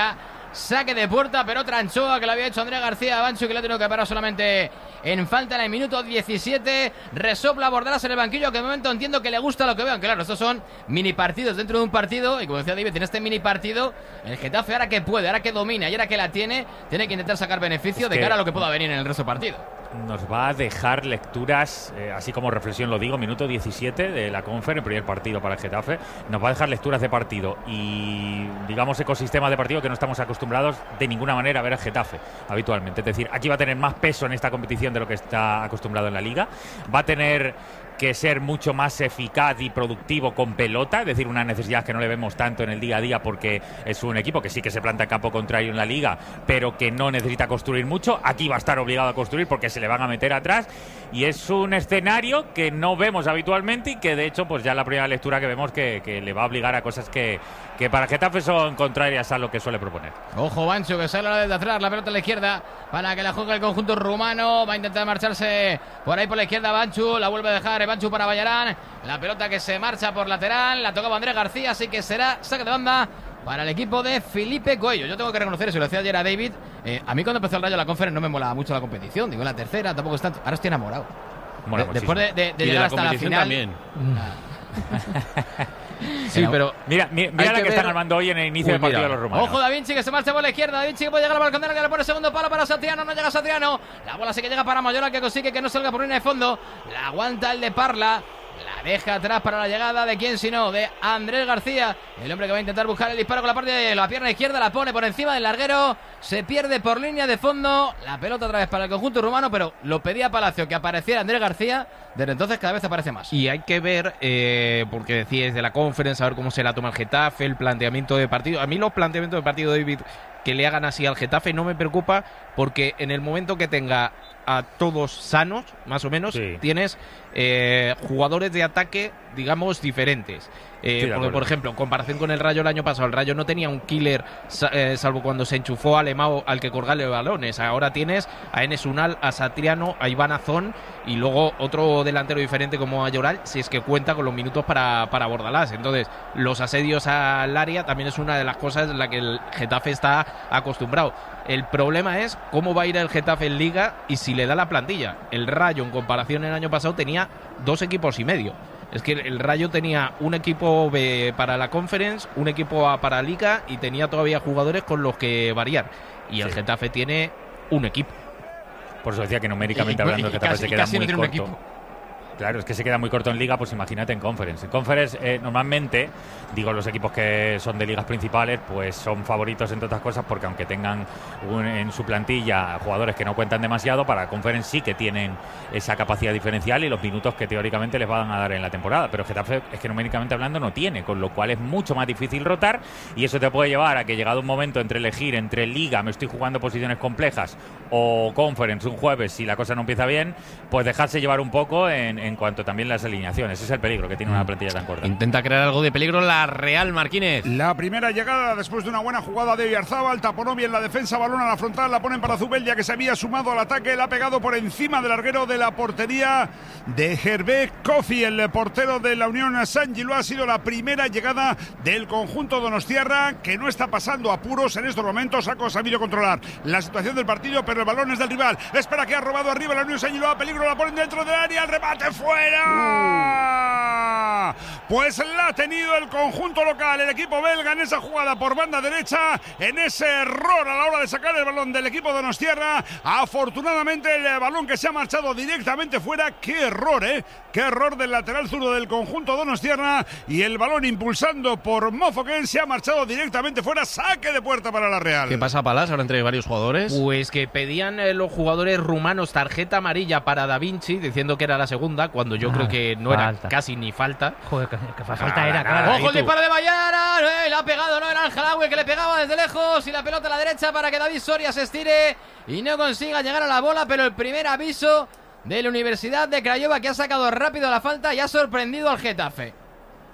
saque de puerta, pero otra anchoa que lo había hecho Andrés García Banchu, que lo ha tenido que parar solamente en falta en el minuto 17. Resopla Bordalás en el banquillo, que de momento entiendo que le gusta lo que vean. Claro, estos son mini partidos dentro de un partido, y como decía David, en este mini partido el Getafe, ahora que puede, ahora que domina y ahora que la tiene que intentar sacar beneficio de cara a lo que pueda venir en el resto del partido. Nos va a dejar lecturas, así como reflexión lo digo, minuto 17 de la Confer, el primer partido para el Getafe. Nos va a dejar lecturas de partido y, digamos, ecosistema de partido que no estamos acostumbrados de ninguna manera a ver al Getafe habitualmente. Es decir, aquí va a tener más peso en esta competición de lo que está acostumbrado en la Liga. Va a tener que ser mucho más eficaz y productivo con pelota, es decir, una necesidad que no le vemos tanto en el día a día porque es un equipo que sí que se planta en campo contrario en la Liga, pero que no necesita construir mucho. Aquí va a estar obligado a construir porque se le van a meter atrás y es un escenario que no vemos habitualmente y que de hecho pues ya la primera lectura que vemos que le va a obligar a cosas que para Getafe son contrarias a lo que suele proponer. Ojo Banchu, que sale desde atrás, la pelota a la izquierda para que la juegue el conjunto rumano. Va a intentar marcharse por ahí por la izquierda Banchu, la vuelve a dejar Banchu para Bayarán. La pelota que se marcha por lateral, la tocaba Andrés García, así que será saque de banda para el equipo de Felipe Coello. Yo tengo que reconocer eso, lo decía ayer a David, a mí cuando empezó el Rayo la Conference no me molaba mucho la competición, digo, en la tercera tampoco es tanto, ahora estoy enamorado. Después de llegar hasta la final también. Sí, pero mira la que están armando hoy en el inicio del partido de los rumanos. Ojo Da Vinci, que se marcha por la izquierda. Da Vinci que puede llegar al balcón, que le pone segundo palo para Satriano. No llega Satriano. La bola sí que llega para Mayola, que consigue que no salga por línea de fondo. La aguanta el de Parla. La deja atrás para la llegada de quién sino de Andrés García, el hombre que va a intentar buscar el disparo con la parte de la pierna izquierda. La pone por encima del larguero, se pierde por línea de fondo. La pelota otra vez para el conjunto rumano, pero lo pedía Palacio que apareciera Andrés García. Desde entonces cada vez aparece más. Y hay que ver, porque decíais de la Conference, a ver cómo se la toma el Getafe, el planteamiento de partido. A mí los planteamientos de partido, David, que le hagan así al Getafe no me preocupa, porque en el momento que tenga a todos sanos, más o menos, sí, tienes jugadores de ataque, digamos, diferentes. Porque, por ejemplo, en comparación con el Rayo el año pasado, el Rayo no tenía un killer, salvo cuando se enchufó a Lemao al que colgarle balones. Ahora tienes a Enes Unal, a Satriano, a Iván Azón y luego otro delantero diferente como Mayoral, si es que cuenta con los minutos para Bordalás. Entonces, los asedios al área también es una de las cosas en la que el Getafe está acostumbrado. El problema es cómo va a ir el Getafe en Liga y si le da la plantilla. El Rayo, en comparación el año pasado, tenía 2 equipos y medio. Es que el Rayo tenía un equipo B para la Conference, un equipo A para Liga y tenía todavía jugadores con los que variar. Y el Getafe tiene un equipo. Por eso decía que numéricamente hablando el Getafe se queda muy corto. Claro, es que se queda muy corto en Liga, pues imagínate en Conference. En Conference, normalmente, digo, los equipos que son de ligas principales, pues son favoritos entre otras cosas, porque aunque tengan en su plantilla jugadores que no cuentan demasiado, para Conference sí que tienen esa capacidad diferencial y los minutos que teóricamente les van a dar en la temporada. Pero Getafe es que numéricamente hablando no tiene, con lo cual es mucho más difícil rotar y eso te puede llevar a que llegado un momento entre elegir entre Liga, me estoy jugando posiciones complejas, o Conference un jueves, si la cosa no empieza bien, pues dejarse llevar un poco en cuanto también las alineaciones. Ese es el peligro que tiene una plantilla tan corta. Intenta crear algo de peligro la Real Marquínez. La primera llegada después de una buena jugada de Oyarzábal, taponó bien la defensa, balón a la frontal, la ponen para Zubeldia, que se había sumado al ataque, la ha pegado por encima del larguero de la portería de Hervé Kofi, el portero de la Unión Saint-Gilloise. Ha sido la primera llegada del conjunto donostiarra, que no está pasando apuros en estos momentos. Ha sabido controlar la situación del partido, pero el balón es del rival. Espera, que ha robado arriba la Unión Saint-Gilloise, peligro, la ponen dentro del área, el remate fuera. Pues la ha tenido el conjunto local, el equipo belga, en esa jugada por banda derecha, en ese error a la hora de sacar el balón del equipo donostiarra. Afortunadamente el balón que se ha marchado directamente fuera. Qué error, qué error del lateral zurdo del conjunto donostiarra, y el balón impulsando por Mofoken se ha marchado directamente fuera. Saque de puerta para la Real. ¿Qué pasa, Palas, ahora entre varios jugadores? Pues que pedían los jugadores rumanos tarjeta amarilla para Da Vinci, diciendo que era la segunda, cuando yo creo que no era casi ni falta. Joder, que falta era, claro. ¡Ojo el disparo de Bayara! Le ha pegado, no era el Jalawi, que le pegaba desde lejos, y la pelota a la derecha para que David Soria se estire y no consiga llegar a la bola, pero el primer aviso de la Universidad de Craiova, que ha sacado rápido la falta y ha sorprendido al Getafe.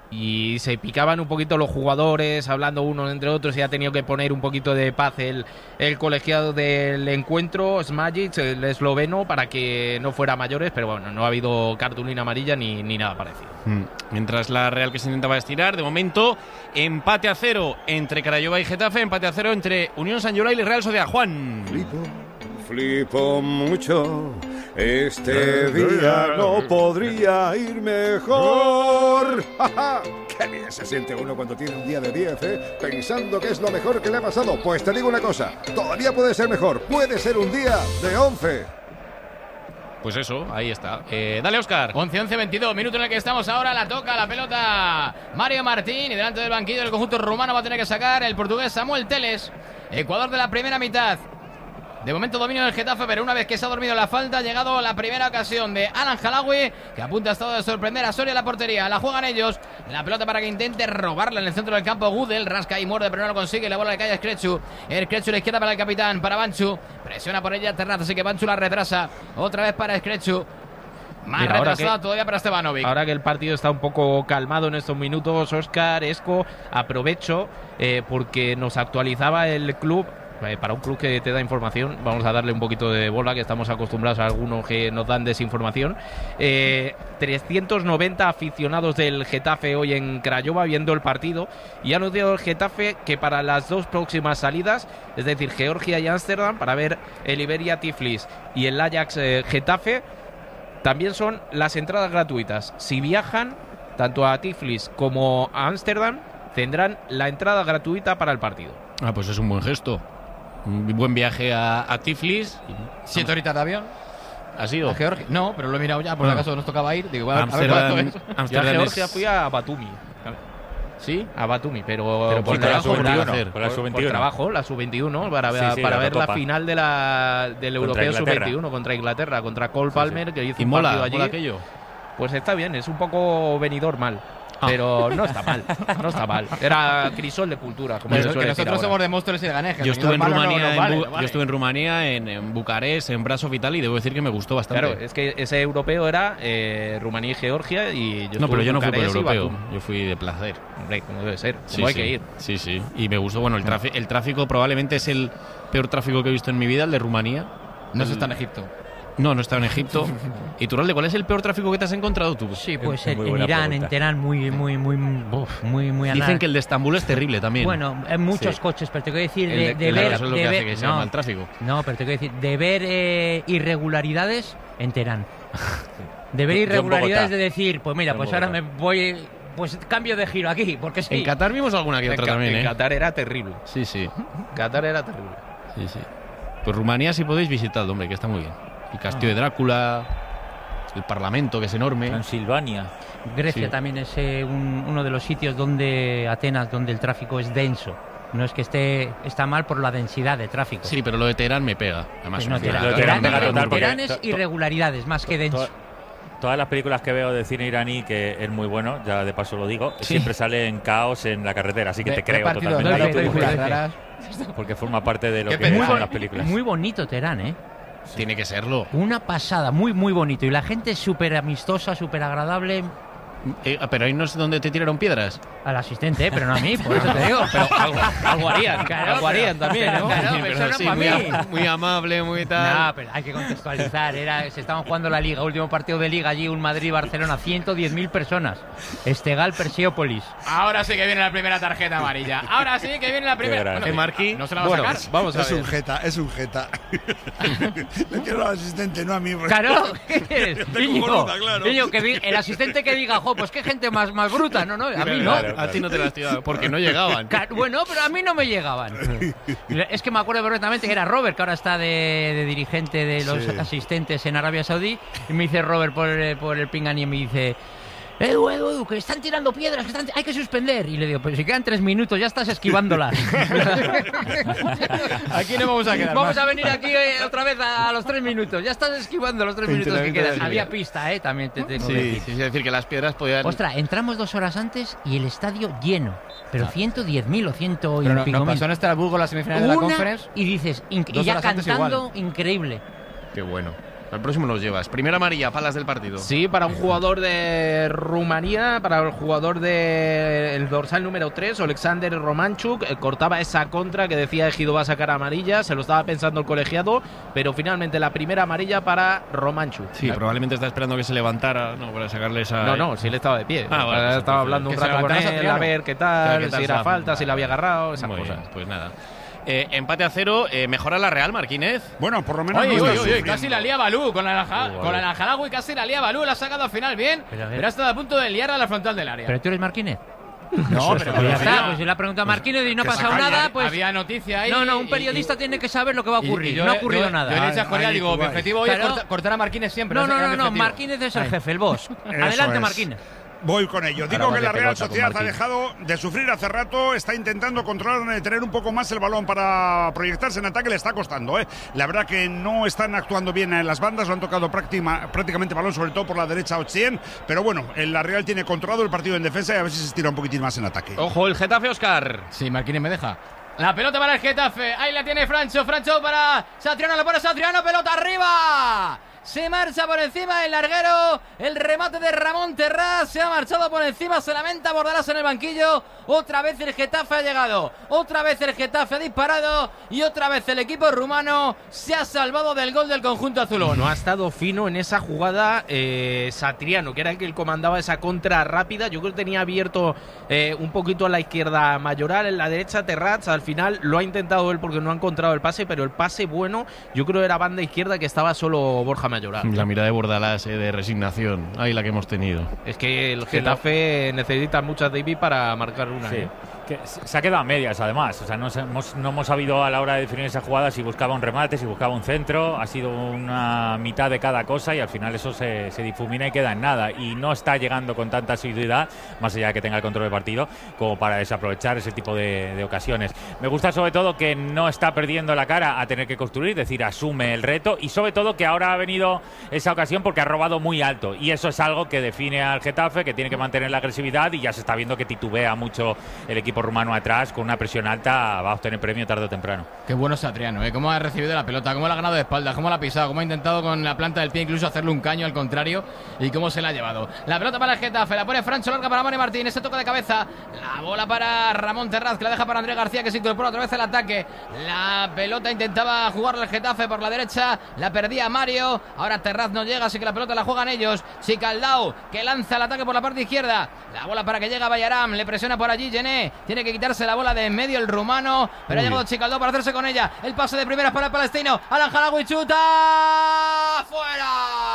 y se picaban un poquito los jugadores, hablando unos entre otros, y ha tenido que poner un poquito de paz el colegiado del encuentro, Smajic, el esloveno, para que no fuera a mayores, pero bueno, no ha habido cartulina amarilla ni nada parecido. Mientras la Real que se intentaba estirar, de momento, empate a 0 entre Craiova y Getafe, empate a 0 entre Unión San Llorell y Real Sociedad. Juan. Flipo mucho, este día no podría ir mejor. ¡Qué bien se siente uno cuando tiene un día de 10, pensando que es lo mejor que le ha pasado! Pues te digo una cosa, todavía puede ser mejor, puede ser un día de 11. Pues eso, ahí está. Dale, Óscar. 11-22, minuto en el que estamos ahora, la toca la pelota Mario Martín y delante del banquillo del conjunto rumano va a tener que sacar el portugués Samuel Teles, Ecuador de la primera mitad. De momento dominio del Getafe, pero una vez que se ha dormido la falta, ha llegado la primera ocasión de Alan Halawi, que apunta a estado de sorprender a Soria en la portería. La juegan ellos, la pelota para que intente robarla en el centro del campo. Gudel rasca y muerde, pero no lo consigue. La bola le cae a Skretsu. Skretsu a la izquierda para el capitán, para Banchu. Presiona por ella Terraz, así que Banchu la retrasa. Otra vez para Skretsu. Más retrasada todavía para Stevanovic. Ahora que el partido está un poco calmado en estos minutos, Óscar, Esco, aprovecho porque nos actualizaba el club. Para un club que te da información, vamos a darle un poquito de bola, que estamos acostumbrados a algunos que nos dan desinformación. 390 aficionados del Getafe hoy en Craiova viendo el partido, y ha anunciado el Getafe que para las dos próximas salidas, es decir, Georgia y Ámsterdam, para ver el Iberia Tiflis y el Ajax Getafe, también son las entradas gratuitas. Si viajan tanto a Tiflis como a Ámsterdam, tendrán la entrada gratuita para el partido. Pues es un buen gesto. Un buen viaje a Tiflis. 7 horitas de avión. ¿Ha sido? ¿A Georgia? No, pero lo he mirado ya, por si acaso nos tocaba ir. Digo, a ver cuánto es. Yo a Georgia fui a Batumi. ¿Sí? A Batumi, pero por trabajo, por trabajo, la sub-21, para ver la final del Europeo sub-21 contra Inglaterra, contra Cole Palmer, que hizo un partido allí. ¿Mola aquello? Pues está bien, es un poco venidor mal. Pero no está mal, no está mal. Era crisol de cultura, como se suele decir nosotros ahora. somos de Móstoles y de Ganeja. Yo estuve en Rumanía, en Bucarest, en Brasov y tal, y debo decir que me gustó bastante. Claro, es que ese europeo era Rumanía y Georgia, y yo pero yo no fui por el europeo, yo fui de placer. Hombre, como debe ser, como hay que ir. Sí, sí, y me gustó. Bueno, el tráfico probablemente es el peor tráfico que he visto en mi vida, el de Rumanía. No se está en Egipto. No estaba en Egipto. ¿Y Turralde, cuál es el peor tráfico que te has encontrado tú? Sí, pues en Irán, en Teherán, muy Dicen que el de Estambul es terrible también. Bueno, en muchos coches, pero te quiero decir eso es lo que hace que sea mal tráfico. No, pero te quiero decir, de ver irregularidades en Teherán. De ver irregularidades de decir, pues mira, pues ahora me voy, pues cambio de giro aquí, porque sí. En Qatar vimos alguna que otra también, En Qatar era terrible. Sí, sí. Qatar era terrible. Sí, sí. Pues Rumanía si podéis visitarlo, hombre, que está muy bien. El castillo de Drácula, el Parlamento, que es enorme. Transilvania. Grecia también es uno de los sitios Atenas, donde el tráfico es denso. No es que está mal por la densidad de tráfico. Sí, pero lo de Teherán me pega. Además, Teherán es irregularidades, más que denso. Todas las películas que veo de cine iraní, que es muy bueno, ya de paso lo digo, siempre salen caos en la carretera, así que te creo totalmente. Porque forma parte de lo que son las películas. Muy bonito Teherán, ¿eh? Tiene que serlo. Una pasada, muy bonito. Y la gente es súper amistosa, súper agradable. Pero ahí no es donde te tiraron piedras. Al asistente, pero no a mí, por eso te digo. Pero algo harían, algo harían también, ¿no? Muy amable, muy tal. No, pero hay que contextualizar. Se estaban jugando la Liga, último partido de Liga allí, un Madrid-Barcelona, 110.000 personas. Estegal, Perseópolis. Ahora sí que viene la primera tarjeta amarilla. Ahora sí que viene la primera. Marquí. ¿No se la va a sacar? Vamos a ver. Es un jeta. Le quiero al asistente, no a mí. Claro, ¿qué quieres? Niño, que el asistente que diga, pues qué gente más bruta. No, a mí no. A ti no te las tiraba, porque no llegaban. Bueno, pero a mí no me llegaban. Es que me acuerdo perfectamente que era Robert, que ahora está de dirigente de los asistentes en Arabia Saudí, y me dice Robert por el pinganí, y me dice: Edu, que están tirando piedras, hay que suspender. Y le digo, pues si quedan 3 minutos, ya estás esquivándolas. Aquí no vamos a quedar. Vamos a venir aquí otra vez a los 3 minutos. Ya estás esquivando los 3 minutos que quedan. Había pista, también te tengo que decir. Sí, es decir, que las piedras podían... Ostras, entramos 2 horas antes y el estadio lleno. Pero 110.000 o 100 y pico. Nos pasó en Estrasburgo la semifinal de la Conference. Y dices, y ya cantando, increíble. Qué bueno. Al próximo nos llevas. Primera amarilla, palas del partido. Sí, para un jugador de Rumanía, para el jugador del dorsal número 3, Alexander Romanchuk, cortaba esa contra que decía Ejido va a sacar amarilla, se lo estaba pensando el colegiado, pero finalmente la primera amarilla para Romanchuk. Sí, probablemente está esperando que se levantara, no, para sacarle esa... No, sí, él estaba de pie. Bueno, estaba hablando un rato con él, a ver qué tal, si era falta, si le había agarrado, esas Muy cosas. bien, pues nada. Empate a 0, mejora la Real, Marquínez. Bueno, por lo menos Oye, no está oye, sufriendo. casi la lía Balú con la Al-Halawi, casi la lía Balú, la ha sacado al final bien, pero ha estado a punto de liarla a la frontal del área. ¿Pero tú eres Marquínez? No, pero ya está, pues si le ha preguntado a Marquínez y no ha pasado nada, pues... Había noticia ahí. No, un periodista tiene que saber lo que va a ocurrir. No ha ocurrido nada. Yo le dije a Julián, digo, mi objetivo hoy es cortar a Marquínez siempre. No, Marquínez es el jefe, el boss. Adelante, Marquínez. Voy con ello. Digo que la Real Sociedad ha dejado de sufrir hace rato, está intentando controlar, tener un poco más el balón para proyectarse en ataque, le está costando. La verdad que no están actuando bien en las bandas, lo han tocado prácticamente balón, sobre todo por la derecha Ochien, pero bueno, la Real tiene controlado el partido en defensa y a ver si se estira un poquitín más en ataque. Ojo, el Getafe, Óscar. Sí, Marquínez me deja. La pelota para el Getafe, ahí la tiene Francho para Satriano, la pone Satriano, pelota arriba. Se marcha por encima el larguero. El remate de Ramón Terrás. Se ha marchado por encima. Se lamenta Bordalás en el banquillo. Otra vez el Getafe ha llegado. Otra vez el Getafe ha disparado. Y otra vez el equipo rumano se ha salvado del gol del conjunto azulón. No ha estado fino en esa jugada Satriano, que era el que comandaba esa contra rápida. Yo creo que tenía abierto un poquito a la izquierda Mayoral, en la derecha Terrats. Al final lo ha intentado él porque no ha encontrado el pase, pero el pase bueno yo creo era banda izquierda, que estaba solo Borja Mayoral. La mirada de Bordalás, de resignación. Ahí la que hemos tenido. Es que el Getafe necesita muchas David para marcar una. Sí. Que se ha quedado a medias, además. O sea, no hemos sabido a la hora de definir esa jugada si buscaba un remate, si buscaba un centro. Ha sido una mitad de cada cosa y al final eso se difumina y queda en nada. Y no está llegando con tanta asiduidad, más allá de que tenga el control del partido, como para desaprovechar ese tipo de ocasiones. Me gusta sobre todo que no está perdiendo la cara a tener que construir, es decir, asume el reto, y sobre todo que ahora ha venido esa ocasión porque ha robado muy alto. Y eso es algo que define al Getafe, que tiene que mantener la agresividad, y ya se está viendo que titubea mucho el equipo rumano atrás. Con una presión alta va a obtener premio tarde o temprano. Qué bueno Satriano, cómo ha recibido la pelota, cómo la ha ganado de espaldas, cómo la ha pisado, cómo ha intentado con la planta del pie incluso hacerle un caño al contrario, y cómo se la ha llevado. La pelota para el Getafe, la pone Francho, larga para Mane Martín, ese toque de cabeza, la bola para Ramón Terraz, que la deja para Andrés García, que se incorpora otra vez al ataque. La pelota intentaba jugarle el Getafe por la derecha, la perdía Mario, ahora Terraz no llega, así que la pelota la juegan ellos. Chicaldao, que lanza el ataque por la parte izquierda, la bola para que llega Bayaram, le presiona por allí Gené, tiene que quitarse la bola de en medio el rumano, pero ha llegado Chicaldao para hacerse con ella. El pase de primeras para el palestino. Al-Halawi chuta fuera.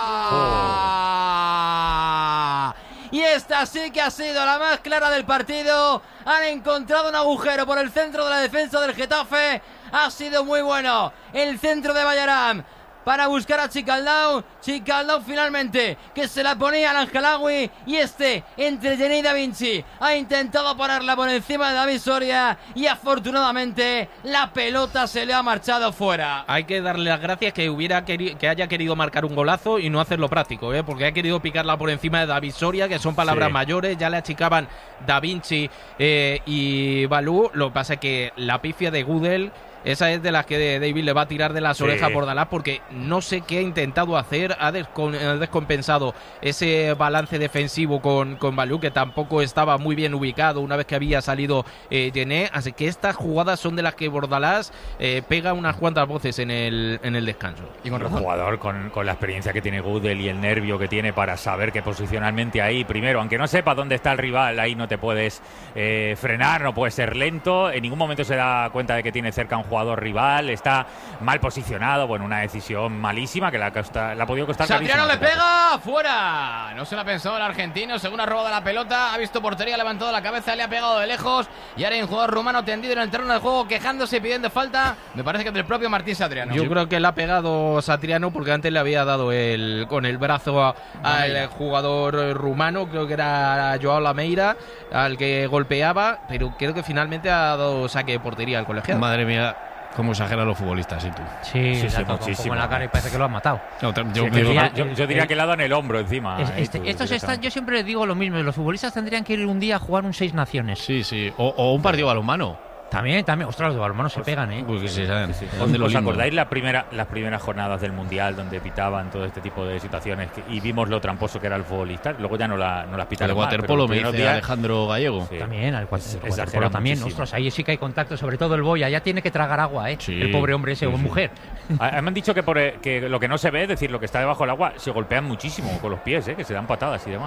Y esta sí que ha sido la más clara del partido. Han encontrado un agujero por el centro de la defensa del Getafe. Ha sido muy bueno el centro de Bayaram para buscar a Chicaldao. Chicaldao finalmente, que se la ponía al Al-Halawi, y entre Gené y Da Vinci ha intentado ponerla por encima de David Soria, y afortunadamente la pelota se le ha marchado fuera. Hay que darle las gracias que haya querido marcar un golazo y no hacerlo práctico, porque ha querido picarla por encima de David Soria, que son palabras mayores. Ya le achicaban Da Vinci y Balú. Lo que pasa es que la pifia de Gudel, esa es de las que David le va a tirar de las orejas por Bordalás, porque no sé qué ha intentado hacer. Ha descompensado ese balance defensivo con Balú, que tampoco estaba muy bien ubicado una vez que había salido Gené. Así que estas jugadas son de las que Bordalás pega unas cuantas voces en el descanso. Y con razón. Un jugador con la experiencia que tiene Gudel y el nervio que tiene para saber que posicionalmente ahí, primero, aunque no sepa dónde está el rival, ahí no te puedes frenar, no puedes ser lento. En ningún momento se da cuenta de que tiene cerca un jugador rival, está mal posicionado. Bueno, una decisión malísima que le ha podido costar. Satriano le pega fuera. No se la ha pensado el argentino, según ha robado la pelota, ha visto portería, ha levantado la cabeza, le ha pegado de lejos, y ahora hay un jugador rumano tendido en el terreno del juego, quejándose y pidiendo falta. Me parece que es del propio Martín Satriano. Yo creo que le ha pegado Satriano porque antes le había dado con el brazo al jugador rumano, creo que era Joao Lameira, al que golpeaba, pero creo que finalmente ha dado saque de portería al colegiado. Madre mía, cómo exageran los futbolistas, ¿y tú? Sí, muchísimo en la cara y parece que lo han matado. No, yo diría que le ha dado en el hombro encima. Yo siempre digo lo mismo, los futbolistas tendrían que ir un día a jugar un 6 Naciones. Sí, o un partido balonmano. También. Ostras, los de balonmano se pegan, ¿eh? Pues que sí, Sí. ¿Dónde lo ¿Os lindo? acordáis las primeras jornadas del Mundial donde pitaban todo este tipo de situaciones y vimos lo tramposo que era el futbolista? Luego ya no las El pitaron más, waterpolo, pero me los primeros dice días- Alejandro Gallego. Sí. También, al Exagera waterpolo también. muchísimo. Ostras, ahí sí que hay contacto, sobre todo el Boya. Ya tiene que tragar agua, ¿eh? Sí. El pobre hombre ese, o mujer. Me han dicho que lo que no se ve, es decir, lo que está debajo del agua, se golpean muchísimo con los pies, que se dan patadas y demás.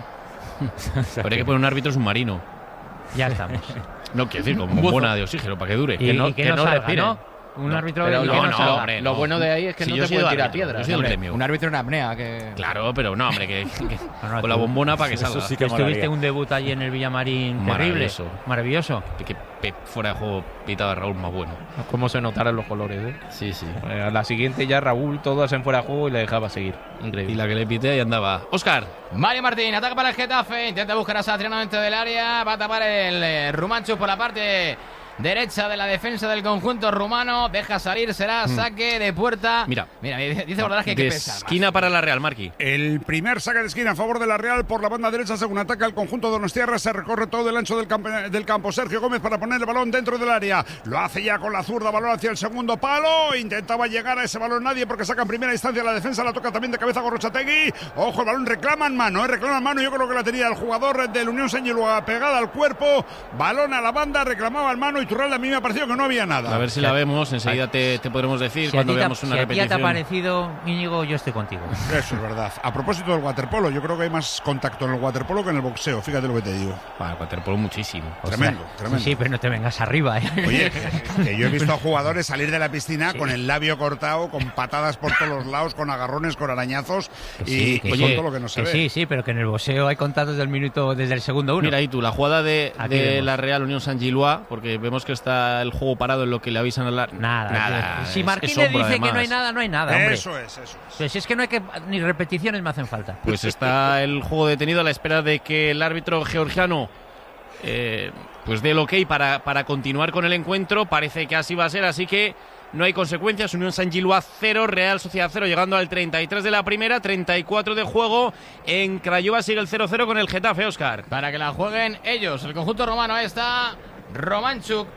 O sea, Habría que poner un árbitro submarino. Ya estamos. No, quiero decir, con bombona de oxígeno para que dure. Y que no salga, respiren. ¿no? Un árbitro Pero y lo, que no, no salga. hombre, lo no. bueno de ahí es que Si no yo te soy pueden de tirar árbitro, piedras. yo soy del Hombre, gremio. un árbitro en apnea que... Claro, pero no, hombre, que No, con la bombona para que salga. Eso sí que Estuviste molaría. un debut allí en el Villamarín terrible. Maravilloso. Maravilloso. Que fuera de juego pitaba Raúl más bueno. Cómo se notaran los colores, ¿eh? Sí, sí. A la siguiente ya Raúl, todas en fuera de juego y le dejaba seguir. Increíble. Y la que le pité ahí andaba. Óscar. Mario Martín, ataca para el Getafe, intenta buscar a Satriano dentro del área, va a tapar el Rumanchuk por la parte derecha de la defensa del conjunto rumano, deja salir, será saque de puerta. Mira. Dice Bordalás que hay que De pensar más. esquina para la Real, Marqui. El primer saque de esquina a favor de la Real por la banda derecha según ataca el conjunto donostiarra. Se recorre todo el ancho del campo Sergio Gómez para poner el balón dentro del área. Lo hace ya con la zurda, balón hacia el segundo palo. Intentaba llegar a ese balón nadie porque saca en primera instancia la defensa. La toca también de cabeza Gorrochategui. Ojo, el balón reclaman mano, reclaman mano. Yo creo que la tenía el jugador del Unión Saint-Gilloise pegada al cuerpo. Balón a la banda, reclamaba el mano y Turralde a mí me ha parecido que no había nada. A ver si la vemos, enseguida te podremos decir Si a cuando ti veamos una si a ti ya te ha repetición. parecido, Íñigo, yo estoy contigo. Eso es verdad. A propósito del waterpolo, yo creo que hay más contacto en el waterpolo que en el boxeo. Fíjate lo que te digo. Para waterpolo muchísimo. Tremendo, tremendo. Sí, pero no te vengas arriba, ¿eh? Oye, que yo he visto a jugadores salir de la piscina con el labio cortado, con patadas por todos los lados, con agarrones, con arañazos y que con sí. todo lo que no se ve. Sí, pero que en el boxeo hay contactos desde el segundo uno. Mira ahí tú, la jugada de Aquí vemos. la Real Unión Saint-Gilloise, porque vemos que está el juego parado en lo que le avisan a la... Nada. Si es Marquín le sombra, dice que no hay además. nada, no hay nada, hombre. Eso es. Pues si es que no hay que... Ni repeticiones me hacen falta. Pues está el juego detenido a la espera de que el árbitro georgiano pues dé el ok para continuar con el encuentro. Parece que así va a ser, así que no hay consecuencias. Unión Saint-Gilloise 0, Real Sociedad 0, llegando al 33 de la primera, 34 de juego. En Craiova sigue el 0-0 con el Getafe, Óscar. Para que la jueguen ellos, el conjunto romano. Ahí está Romanchuk,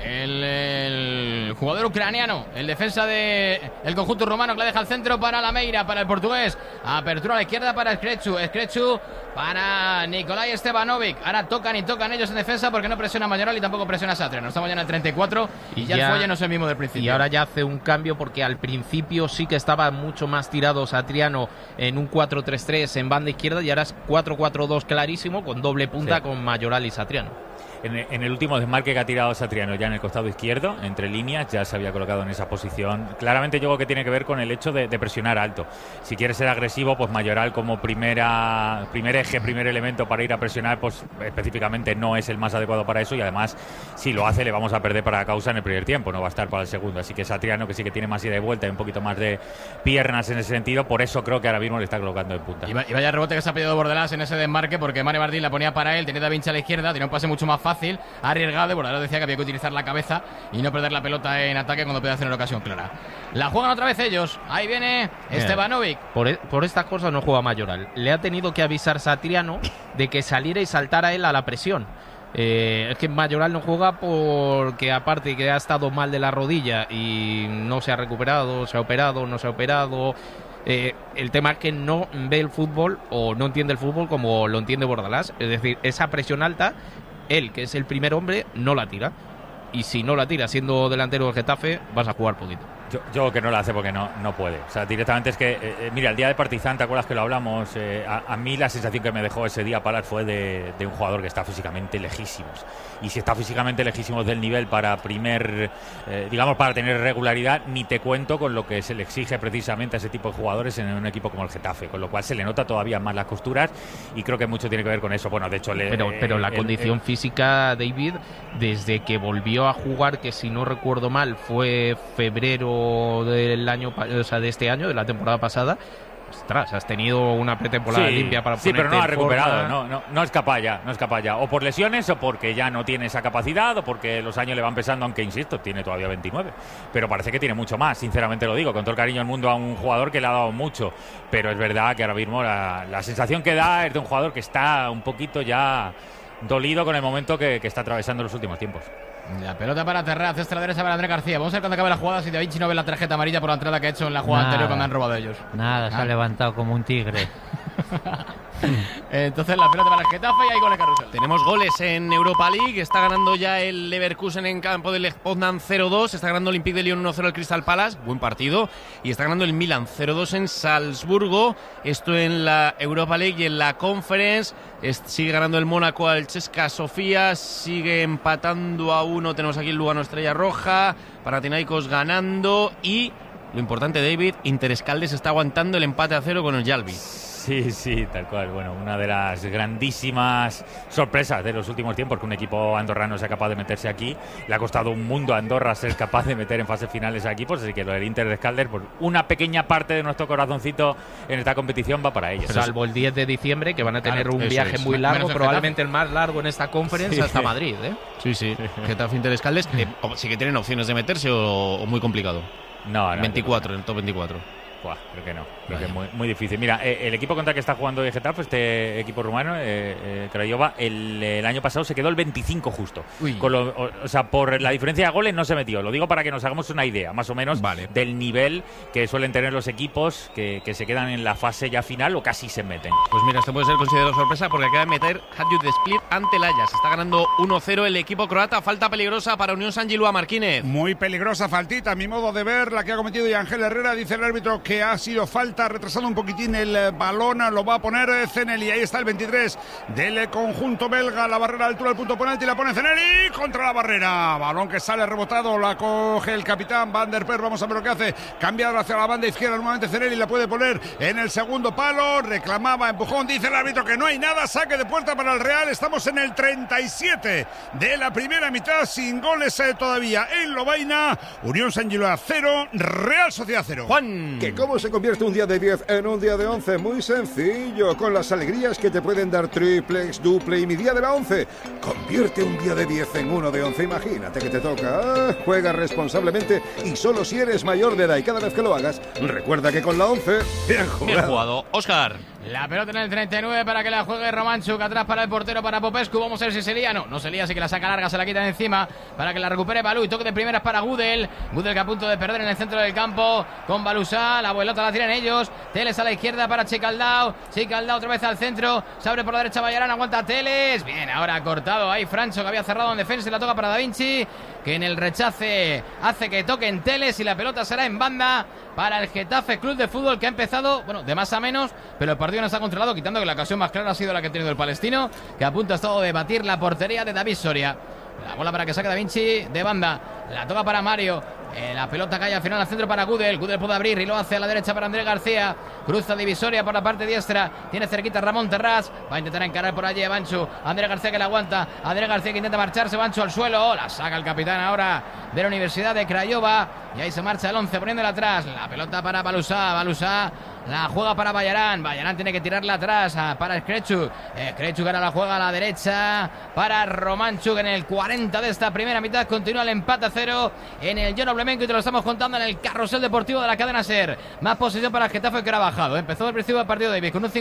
el jugador ucraniano, el defensa del conjunto romano, que la deja al centro para Lameira, para el portugués. Apertura a la izquierda para Skrechu para Nikolai Stevanovic. Ahora tocan ellos en defensa porque no presiona Mayoral y tampoco presiona Satriano. Estamos ya en el 34 y ya el fuelle no es el mismo del principio. Y ahora ya hace un cambio porque al principio sí que estaba mucho más tirado Satriano en un 4-3-3 en banda izquierda y ahora es 4-4-2 clarísimo con doble punta, Sí. con Mayoral y Satriano. En el último desmarque que ha tirado Satriano ya en el costado izquierdo, entre líneas, ya se había colocado en esa posición. Claramente yo creo que tiene que ver con el hecho de presionar alto. Si quiere ser agresivo, pues Mayoral como primer eje, primer elemento para ir a presionar, pues específicamente no es el más adecuado para eso y además si lo hace le vamos a perder para causa en el primer tiempo, no va a estar para el segundo. Así que Satriano, que sí que tiene más ida y vuelta y un poquito más de piernas en ese sentido, por eso creo que ahora mismo le está colocando en punta. Y vaya rebote que se ha pedido Bordalás en ese desmarque porque Mario Martín la ponía para él, tenía Da Vinci a la izquierda, tenía un pase mucho más fácil, arriesgado, y Bordalás decía que había que utilizar la cabeza y no perder la pelota en ataque cuando puede hacer una ocasión clara. La juegan otra vez ellos, ahí viene Stevanovic. Por estas cosas no juega Mayoral. Le ha tenido que avisar Satriano de que saliera y saltara él a la presión. Es que Mayoral no juega porque aparte que ha estado mal de la rodilla y no se ha recuperado, se ha operado, no se ha operado. El tema es que no ve el fútbol o no entiende el fútbol como lo entiende Bordalás. Es decir, esa presión alta, él, que es el primer hombre, no la tira. Y si no la tira siendo delantero del Getafe, vas a jugar poquito. Yo que no la hace porque no puede. O sea, directamente es que, mira, el día de Partizan, ¿te acuerdas que lo hablamos? A mí la sensación que me dejó ese día Palas fue de un jugador que está físicamente lejísimos. Y si está físicamente lejísimos del nivel para para tener regularidad, ni te cuento con lo que se le exige precisamente a ese tipo de jugadores en un equipo como el Getafe. Con lo cual se le nota todavía más las costuras y creo que mucho tiene que ver con eso. Bueno, de hecho... Pero la condición física, David, desde que volvió a jugar, que si no recuerdo mal, fue febrero del año, o sea, de este año, de la temporada pasada. Ostras, has tenido una pretemporada limpia para ponerte pero no ha en recuperado, forma. no es capaz ya, o por lesiones o porque ya no tiene esa capacidad o porque los años le van pesando, aunque insisto, tiene todavía 29, pero parece que tiene mucho más, sinceramente lo digo, con todo el cariño del mundo a un jugador que le ha dado mucho, pero es verdad que ahora mismo la sensación que da es de un jugador que está un poquito ya dolido con el momento que está atravesando en los últimos tiempos. La pelota para Terraz, esta la derecha para Andrés García. Vamos a ver cuando acabe la jugada si Da Vinci no ve la tarjeta amarilla por la entrada que ha hecho en la jugada anterior cuando han robado ellos. Nada, se ha levantado como un tigre. Entonces la pelota para el Getafe y hay goles Carrusel. Tenemos goles en Europa League. Está ganando ya el Leverkusen en campo del Poznan 0-2. Está ganando el Olympique de Lyon 1-0 al Crystal Palace. Buen partido. Y está ganando el Milan 0-2 en Salzburgo. Esto en la Europa League y en la Conference. Sigue ganando el Mónaco al Cesca Sofía. Sigue empatando a 1. Tenemos aquí el Lugano Estrella Roja. Panathinaikos ganando. Y lo importante, David, Interescaldes está aguantando el empate a 0 con el Yalbi. Sí, tal cual. Bueno, una de las grandísimas sorpresas de los últimos tiempos que un equipo andorrano sea capaz de meterse aquí. Le ha costado un mundo a Andorra ser capaz de meter en fases finales a equipos, así que lo del Inter de Escaldes, por una pequeña parte de nuestro corazoncito en esta competición va para ellos. Salvo el 10 de diciembre, que van a tener un viaje muy largo, probablemente el más largo en esta conferencia hasta Madrid. Sí. Getafe Inter de Escaldes, sí que tienen opciones de meterse o muy complicado. No, 24, en el top 24. Buah, creo que no, creo que es muy difícil. Mira, el equipo contra el que está jugando el Getafe, este equipo rumano, Craiova, el año pasado se quedó el 25 justo. O sea, por la diferencia de goles no se metió. Lo digo para que nos hagamos una idea, más o menos, del nivel que suelen tener los equipos que se quedan en la fase ya final o casi se meten. Pues mira, esto puede ser considerado sorpresa porque acaba de meter Hadjut de Split ante el Ajax. Está ganando 1-0 el equipo croata. Falta peligrosa para Unión San Gilua, Marquínez. Muy peligrosa faltita, a mi modo de ver, la que ha cometido Ángel Herrera. Dice el árbitro que ha sido falta, retrasando un poquitín el balón, lo va a poner Zeneli. Ahí está el 23 del conjunto belga, la barrera a altura del punto penalti, la pone Zeneli contra la barrera, balón que sale rebotado, la coge el capitán Van der Per. Vamos a ver lo que hace, cambiar hacia la banda izquierda nuevamente Zeneli, la puede poner en el segundo palo, reclamaba empujón, dice el árbitro que no hay nada, saque de puerta para el Real. Estamos en el 37 de la primera mitad, sin goles todavía en Lovaina. Unión San Gilua 0, Real Sociedad 0. Juan, ¿que cómo se convierte un día de 10 en un día de 11? Muy sencillo, con las alegrías que te pueden dar triplex, duple y mi día de la 11. Convierte un día de 10 en uno de 11. Imagínate que te toca. Juega responsablemente y solo si eres mayor de edad, y cada vez que lo hagas, recuerda que con la 11, bien jugado. Óscar. La pelota en el 39 para que la juegue Romanchuk, atrás para el portero, para Popescu. Vamos a ver si se lía. No se lía, así que la saca larga, se la quita de encima para que la recupere Balú. Y toque de primeras para Gudel que a punto de perder en el centro del campo con Balusá. La vuelota la tiran ellos. Teles a la izquierda para Chicaldao otra vez al centro, se abre por la derecha Bayarán, aguanta Teles. Bien, ahora cortado ahí Francho, que había cerrado en defensa, y la toca para Da Vinci, que en el rechace hace que toquen Teles, y la pelota será en banda para el Getafe Club de Fútbol, que ha empezado, de más a menos, pero el partido no está controlado, quitando que la ocasión más clara ha sido la que ha tenido el palestino, que a punto ha estado de batir la portería de David Soria. La bola para que saque Da Vinci de banda, la toca para Mario. La pelota cae al final al centro para Gudel puede abrir y lo hace a la derecha para Andrés García, cruza divisoria por la parte diestra, tiene cerquita Ramón Terrás, va a intentar encarar por allí a Banchu, Andrés García que la aguanta, Andrés García que intenta marcharse, Banchu al suelo, la saca el capitán ahora de la Universidad de Craiova, y ahí se marcha el 11 poniéndola atrás, la pelota para Balusá la juega para Bayarán tiene que tirarla atrás para Krejčuk ahora la juega a la derecha para Romanchuk en el 40 de esta primera mitad. Continúa el empate a 0 en el John Oblemenko y te lo estamos contando en el carrusel deportivo de la cadena SER. Más posesión para el Getafe, que ahora ha bajado. Empezó al principio del partido David con un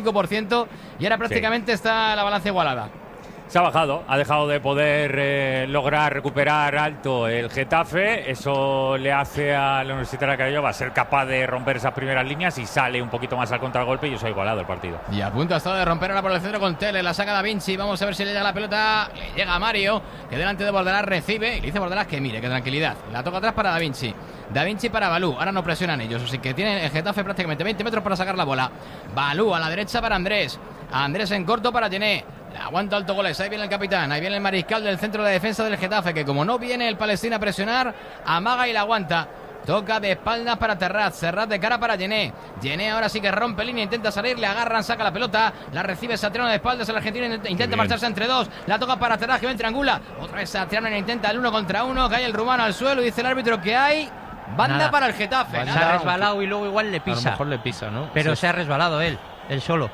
55% y ahora prácticamente está la balanza igualada. Se ha bajado, ha dejado de poder lograr recuperar alto el Getafe. Eso le hace a la Universidad de Craiova ser capaz de romper esas primeras líneas y sale un poquito más al contragolpe, y eso ha igualado el partido. Y a punto ha estado de romper ahora por el centro con Teles, la saca Da Vinci. Vamos a ver si le llega la pelota. Le llega a Mario, que delante de Bordelás recibe y le dice a Bordelás que mire, que tranquilidad. La toca atrás para Da Vinci para Balú. Ahora no presionan ellos, así que tienen el Getafe prácticamente 20 metros para sacar la bola. Balú a la derecha para Andrés en corto para Gené. Aguanta Alto Goles, ahí viene el capitán, ahí viene el mariscal del centro de defensa del Getafe, que como no viene el Palestina a presionar, amaga y la aguanta. Toca de espaldas para Terraz de cara para Gené ahora sí que rompe línea, intenta salir, le agarran, saca la pelota, la recibe Satriano de espaldas, el argentino intenta marcharse entre dos, la toca para Terraz, que va en triangula, otra vez Satriano intenta el 1 contra 1, cae el rumano al suelo y dice el árbitro que hay banda para el Getafe. Se ha resbalado y luego igual le pisa. A lo mejor le pisa, ¿no? Pero se ha resbalado él solo.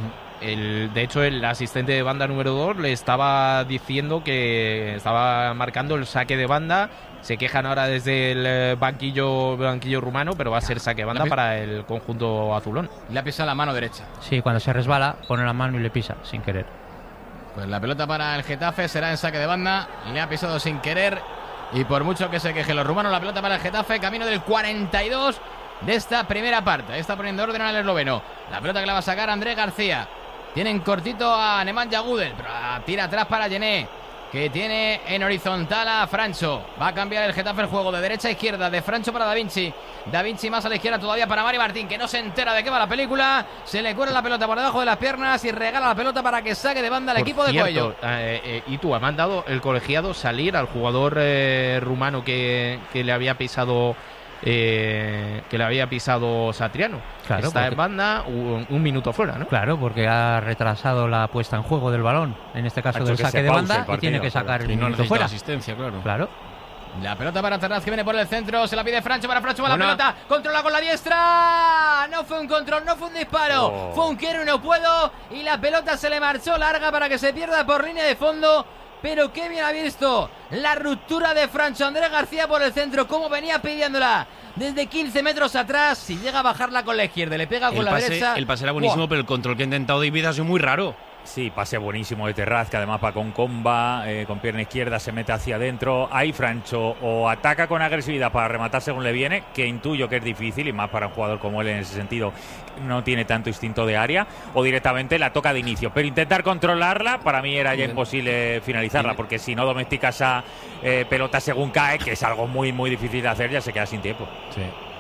De hecho, el asistente de banda número 2 le estaba diciendo que estaba marcando el saque de banda. Se quejan ahora desde el banquillo rumano, pero va a ser saque de banda para el conjunto azulón. Le ha pisado la mano derecha. Sí, cuando se resbala, pone la mano y le pisa, sin querer. Pues la pelota para el Getafe será en saque de banda. Le ha pisado sin querer. Y por mucho que se quejen los rumanos, la pelota para el Getafe, camino del 42 de esta primera parte. Ahí está poniendo orden al esloveno. La pelota que la va a sacar Andrés García. Tienen cortito a Nemanja Gudel, pero tira atrás para Gené, que tiene en horizontal a Francho. Va a cambiar el Getafe el juego de derecha a izquierda, de Francho para Da Vinci. Da Vinci más a la izquierda todavía para Mari Martín, que no se entera de qué va la película. Se le cuela la pelota por debajo de las piernas y regala la pelota para que saque de banda al equipo de Coello. Y tú, ha mandado el colegiado salir al jugador rumano que le había pisado Satriano. Claro, está en banda un minuto fuera, ¿no? Claro, porque ha retrasado la puesta en juego del balón, en este caso del saque de banda, y tiene que sacar el minuto fuera. Asistencia, Claro. La pelota para Terraz, que viene por el centro. Se la pide Francho para Francho. Va la pelota. Controla con la diestra. No fue un control, no fue un disparo. Fue un quiero y no puedo. Y la pelota se le marchó larga para que se pierda por línea de fondo. Pero qué bien ha visto la ruptura de Francho Andrés García por el centro. Como venía pidiéndola desde 15 metros atrás. Si llega a bajarla con la izquierda, le pega con la derecha. El pase era buenísimo, pero el control que ha intentado David ha sido muy raro. Sí, pase buenísimo de Terraz, que además va con comba, con pierna izquierda, se mete hacia adentro. Ahí Francho o ataca con agresividad para rematar según le viene, que intuyo que es difícil, y más para un jugador como él en ese sentido, no tiene tanto instinto de área, o directamente la toca de inicio. Pero intentar controlarla, para mí era ya imposible finalizarla, porque si no domestica esa pelota según cae, que es algo muy, muy difícil de hacer, ya se queda sin tiempo. Sí.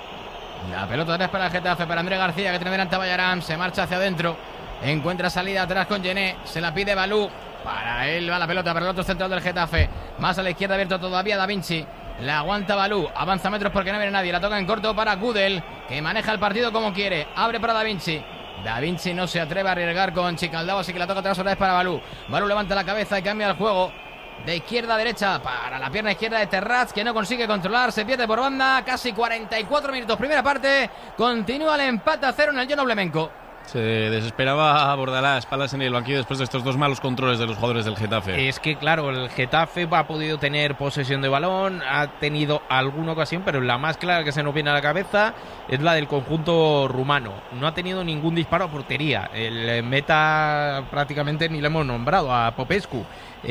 La pelota atrás para el Getafe, para Andrés García, que tiene delante a Bayarán, se marcha hacia adentro. Encuentra salida atrás con Gené. Se la pide Balú. Para él va la pelota para el otro central del Getafe. Más a la izquierda abierto todavía Da Vinci. La aguanta Balú. Avanza metros porque no viene nadie. La toca en corto para Gudel, que maneja el partido como quiere. Abre para Da Vinci. Da Vinci no se atreve a arriesgar con Chicaldao, así que la toca atrás otra vez para Balú. Balú levanta la cabeza y cambia el juego de izquierda a derecha para la pierna izquierda de Terraz, que no consigue controlar. Se pierde por banda. Casi 44 minutos. Primera parte. Continúa el empate a 0 en el John Oblemenko. Se desesperaba Bordalás, Palas en el banquillo después de estos dos malos controles de los jugadores del Getafe. Es que claro, el Getafe ha podido tener posesión de balón, ha tenido alguna ocasión, pero la más clara que se nos viene a la cabeza es la del conjunto rumano. No ha tenido ningún disparo a portería. El meta prácticamente ni le hemos nombrado, a Popescu.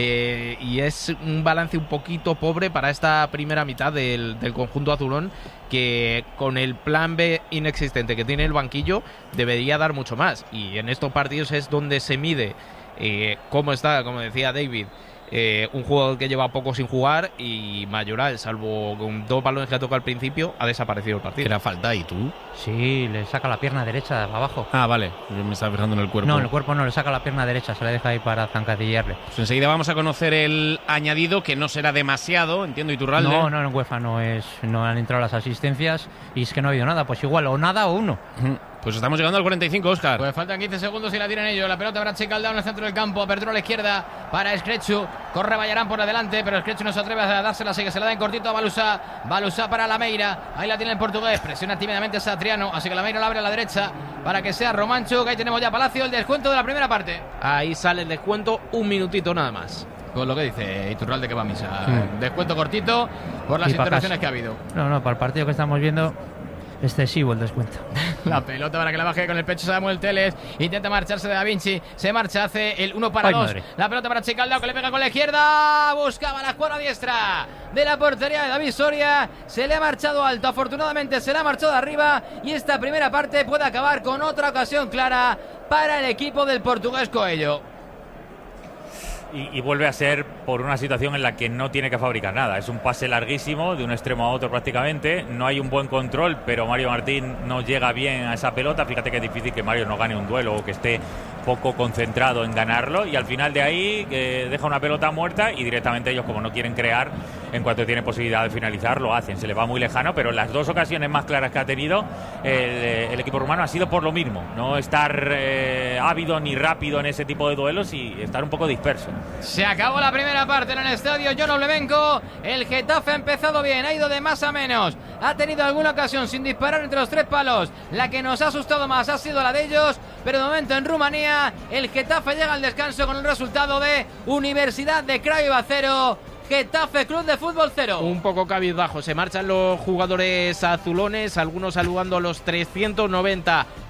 Y es un balance un poquito pobre para esta primera mitad del conjunto azulón, que con el plan B inexistente que tiene el banquillo debería dar mucho más, y en estos partidos es donde se mide cómo está, como decía David, un jugador que lleva poco sin jugar, y Mayoral, salvo con 2 balones que ha tocado al principio, ha desaparecido el partido. ¿Era falta y tú? Sí, le saca la pierna derecha de abajo. Ah, vale, yo me estaba fijando en el cuerpo. No, en el cuerpo no, le saca la pierna derecha, se la deja ahí para zancadillarle. Pues enseguida vamos a conocer el añadido, que no será demasiado, entiendo, Iturralde. No, en UEFA no han entrado las asistencias, y es que no ha habido nada, pues igual o nada o uno. Pues estamos llegando al 45, Óscar. Pues faltan 15 segundos y la tienen ellos. La pelota para Chicaldao en el centro del campo. Apertura a la izquierda para Skretchu. Corre Bayarán por adelante, pero Skretchu no se atreve a dársela, así que se la da en cortito a Balusá. Balusá para Lameira. Ahí la tiene el portugués. Presiona tímidamente Satriano, así que Lameira la abre a la derecha para que sea Romancho. Que ahí tenemos ya Palacio, el descuento de la primera parte. Ahí sale el descuento, un minutito nada más. Con lo que dice Iturralde, que va a misa. Descuento cortito por las intervenciones que ha habido. No, para el partido que estamos viendo, excesivo el descuento. La pelota para que la baje con el pecho Samuel Teles. Intenta marcharse de Da Vinci. Se marcha, hace el 1 para 2. Madre. La pelota para Chicaldao, que le pega con la izquierda. Buscaba la cuadra diestra de la portería de David Soria. Se le ha marchado alto. Afortunadamente se le ha marchado de arriba. Y esta primera parte puede acabar con otra ocasión clara para el equipo del portugués Coello. Y vuelve a ser por una situación en la que no tiene que fabricar nada. Es un pase larguísimo, de un extremo a otro prácticamente. No hay un buen control, pero Mario Martín no llega bien a esa pelota. Fíjate que es difícil que Mario no gane un duelo o que esté poco concentrado en ganarlo. Y al final de ahí deja una pelota muerta, y directamente ellos, como no quieren crear, en cuanto tienen posibilidad de finalizar, lo hacen. Se les va muy lejano, pero las dos ocasiones más claras que ha tenido el equipo rumano ha sido por lo mismo. No estar ávido ni rápido en ese tipo de duelos y estar un poco disperso. Se acabó la primera parte en el estadio John Oblemenko. El Getafe ha empezado bien, ha ido de más a menos. Ha tenido alguna ocasión sin disparar entre los 3 palos. La que nos ha asustado más ha sido la de ellos. Pero de momento en Rumanía el Getafe llega al descanso con el resultado de Universidad de Craiova 0, Getafe Club de Fútbol 0. Un poco cabizbajo, se marchan los jugadores azulones, algunos saludando los 390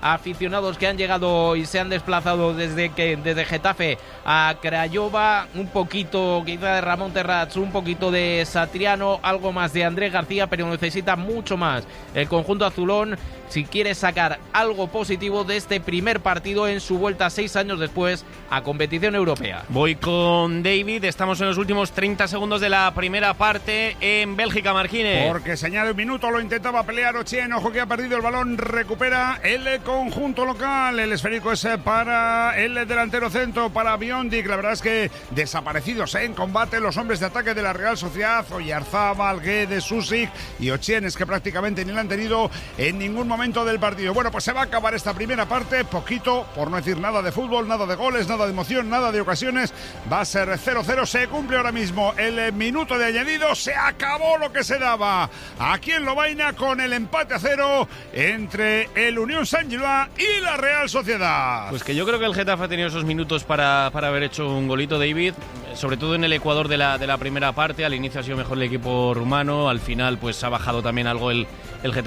aficionados que han llegado y se han desplazado desde Getafe a Craiova, un poquito quizá de Ramón Terrats, un poquito de Satriano, algo más de Andrés García, pero necesita mucho más el conjunto azulón si quiere sacar algo positivo de este primer partido en su vuelta 6 años después a competición europea. Voy con David, estamos en los últimos 30 segundos de la primera parte en Bélgica, Marquines. Porque se añade un minuto, lo intentaba pelear Ochien, ojo que ha perdido el balón, recupera el conjunto local, el esférico es para el delantero centro, para Biondic. La verdad es que desaparecidos en combate los hombres de ataque de la Real Sociedad, Oyarzábal, Guedes, Susic y Ochien, es que prácticamente ni la han tenido en ningún momento del partido. Bueno, pues se va a acabar esta primera parte, poquito, por no decir nada de fútbol, nada de goles, nada de emoción, nada de ocasiones, va a ser 0-0, se cumple ahora mismo el minuto de añadido, se acabó lo que se daba aquí en Lovaina con el empate a 0 entre el Unión Saint-Gillois y la Real Sociedad. Pues que yo creo que el Getafe ha tenido esos minutos para haber hecho un golito, David, sobre todo en el Ecuador de la primera parte. Al inicio ha sido mejor el equipo rumano, al final pues ha bajado también algo el Getafe.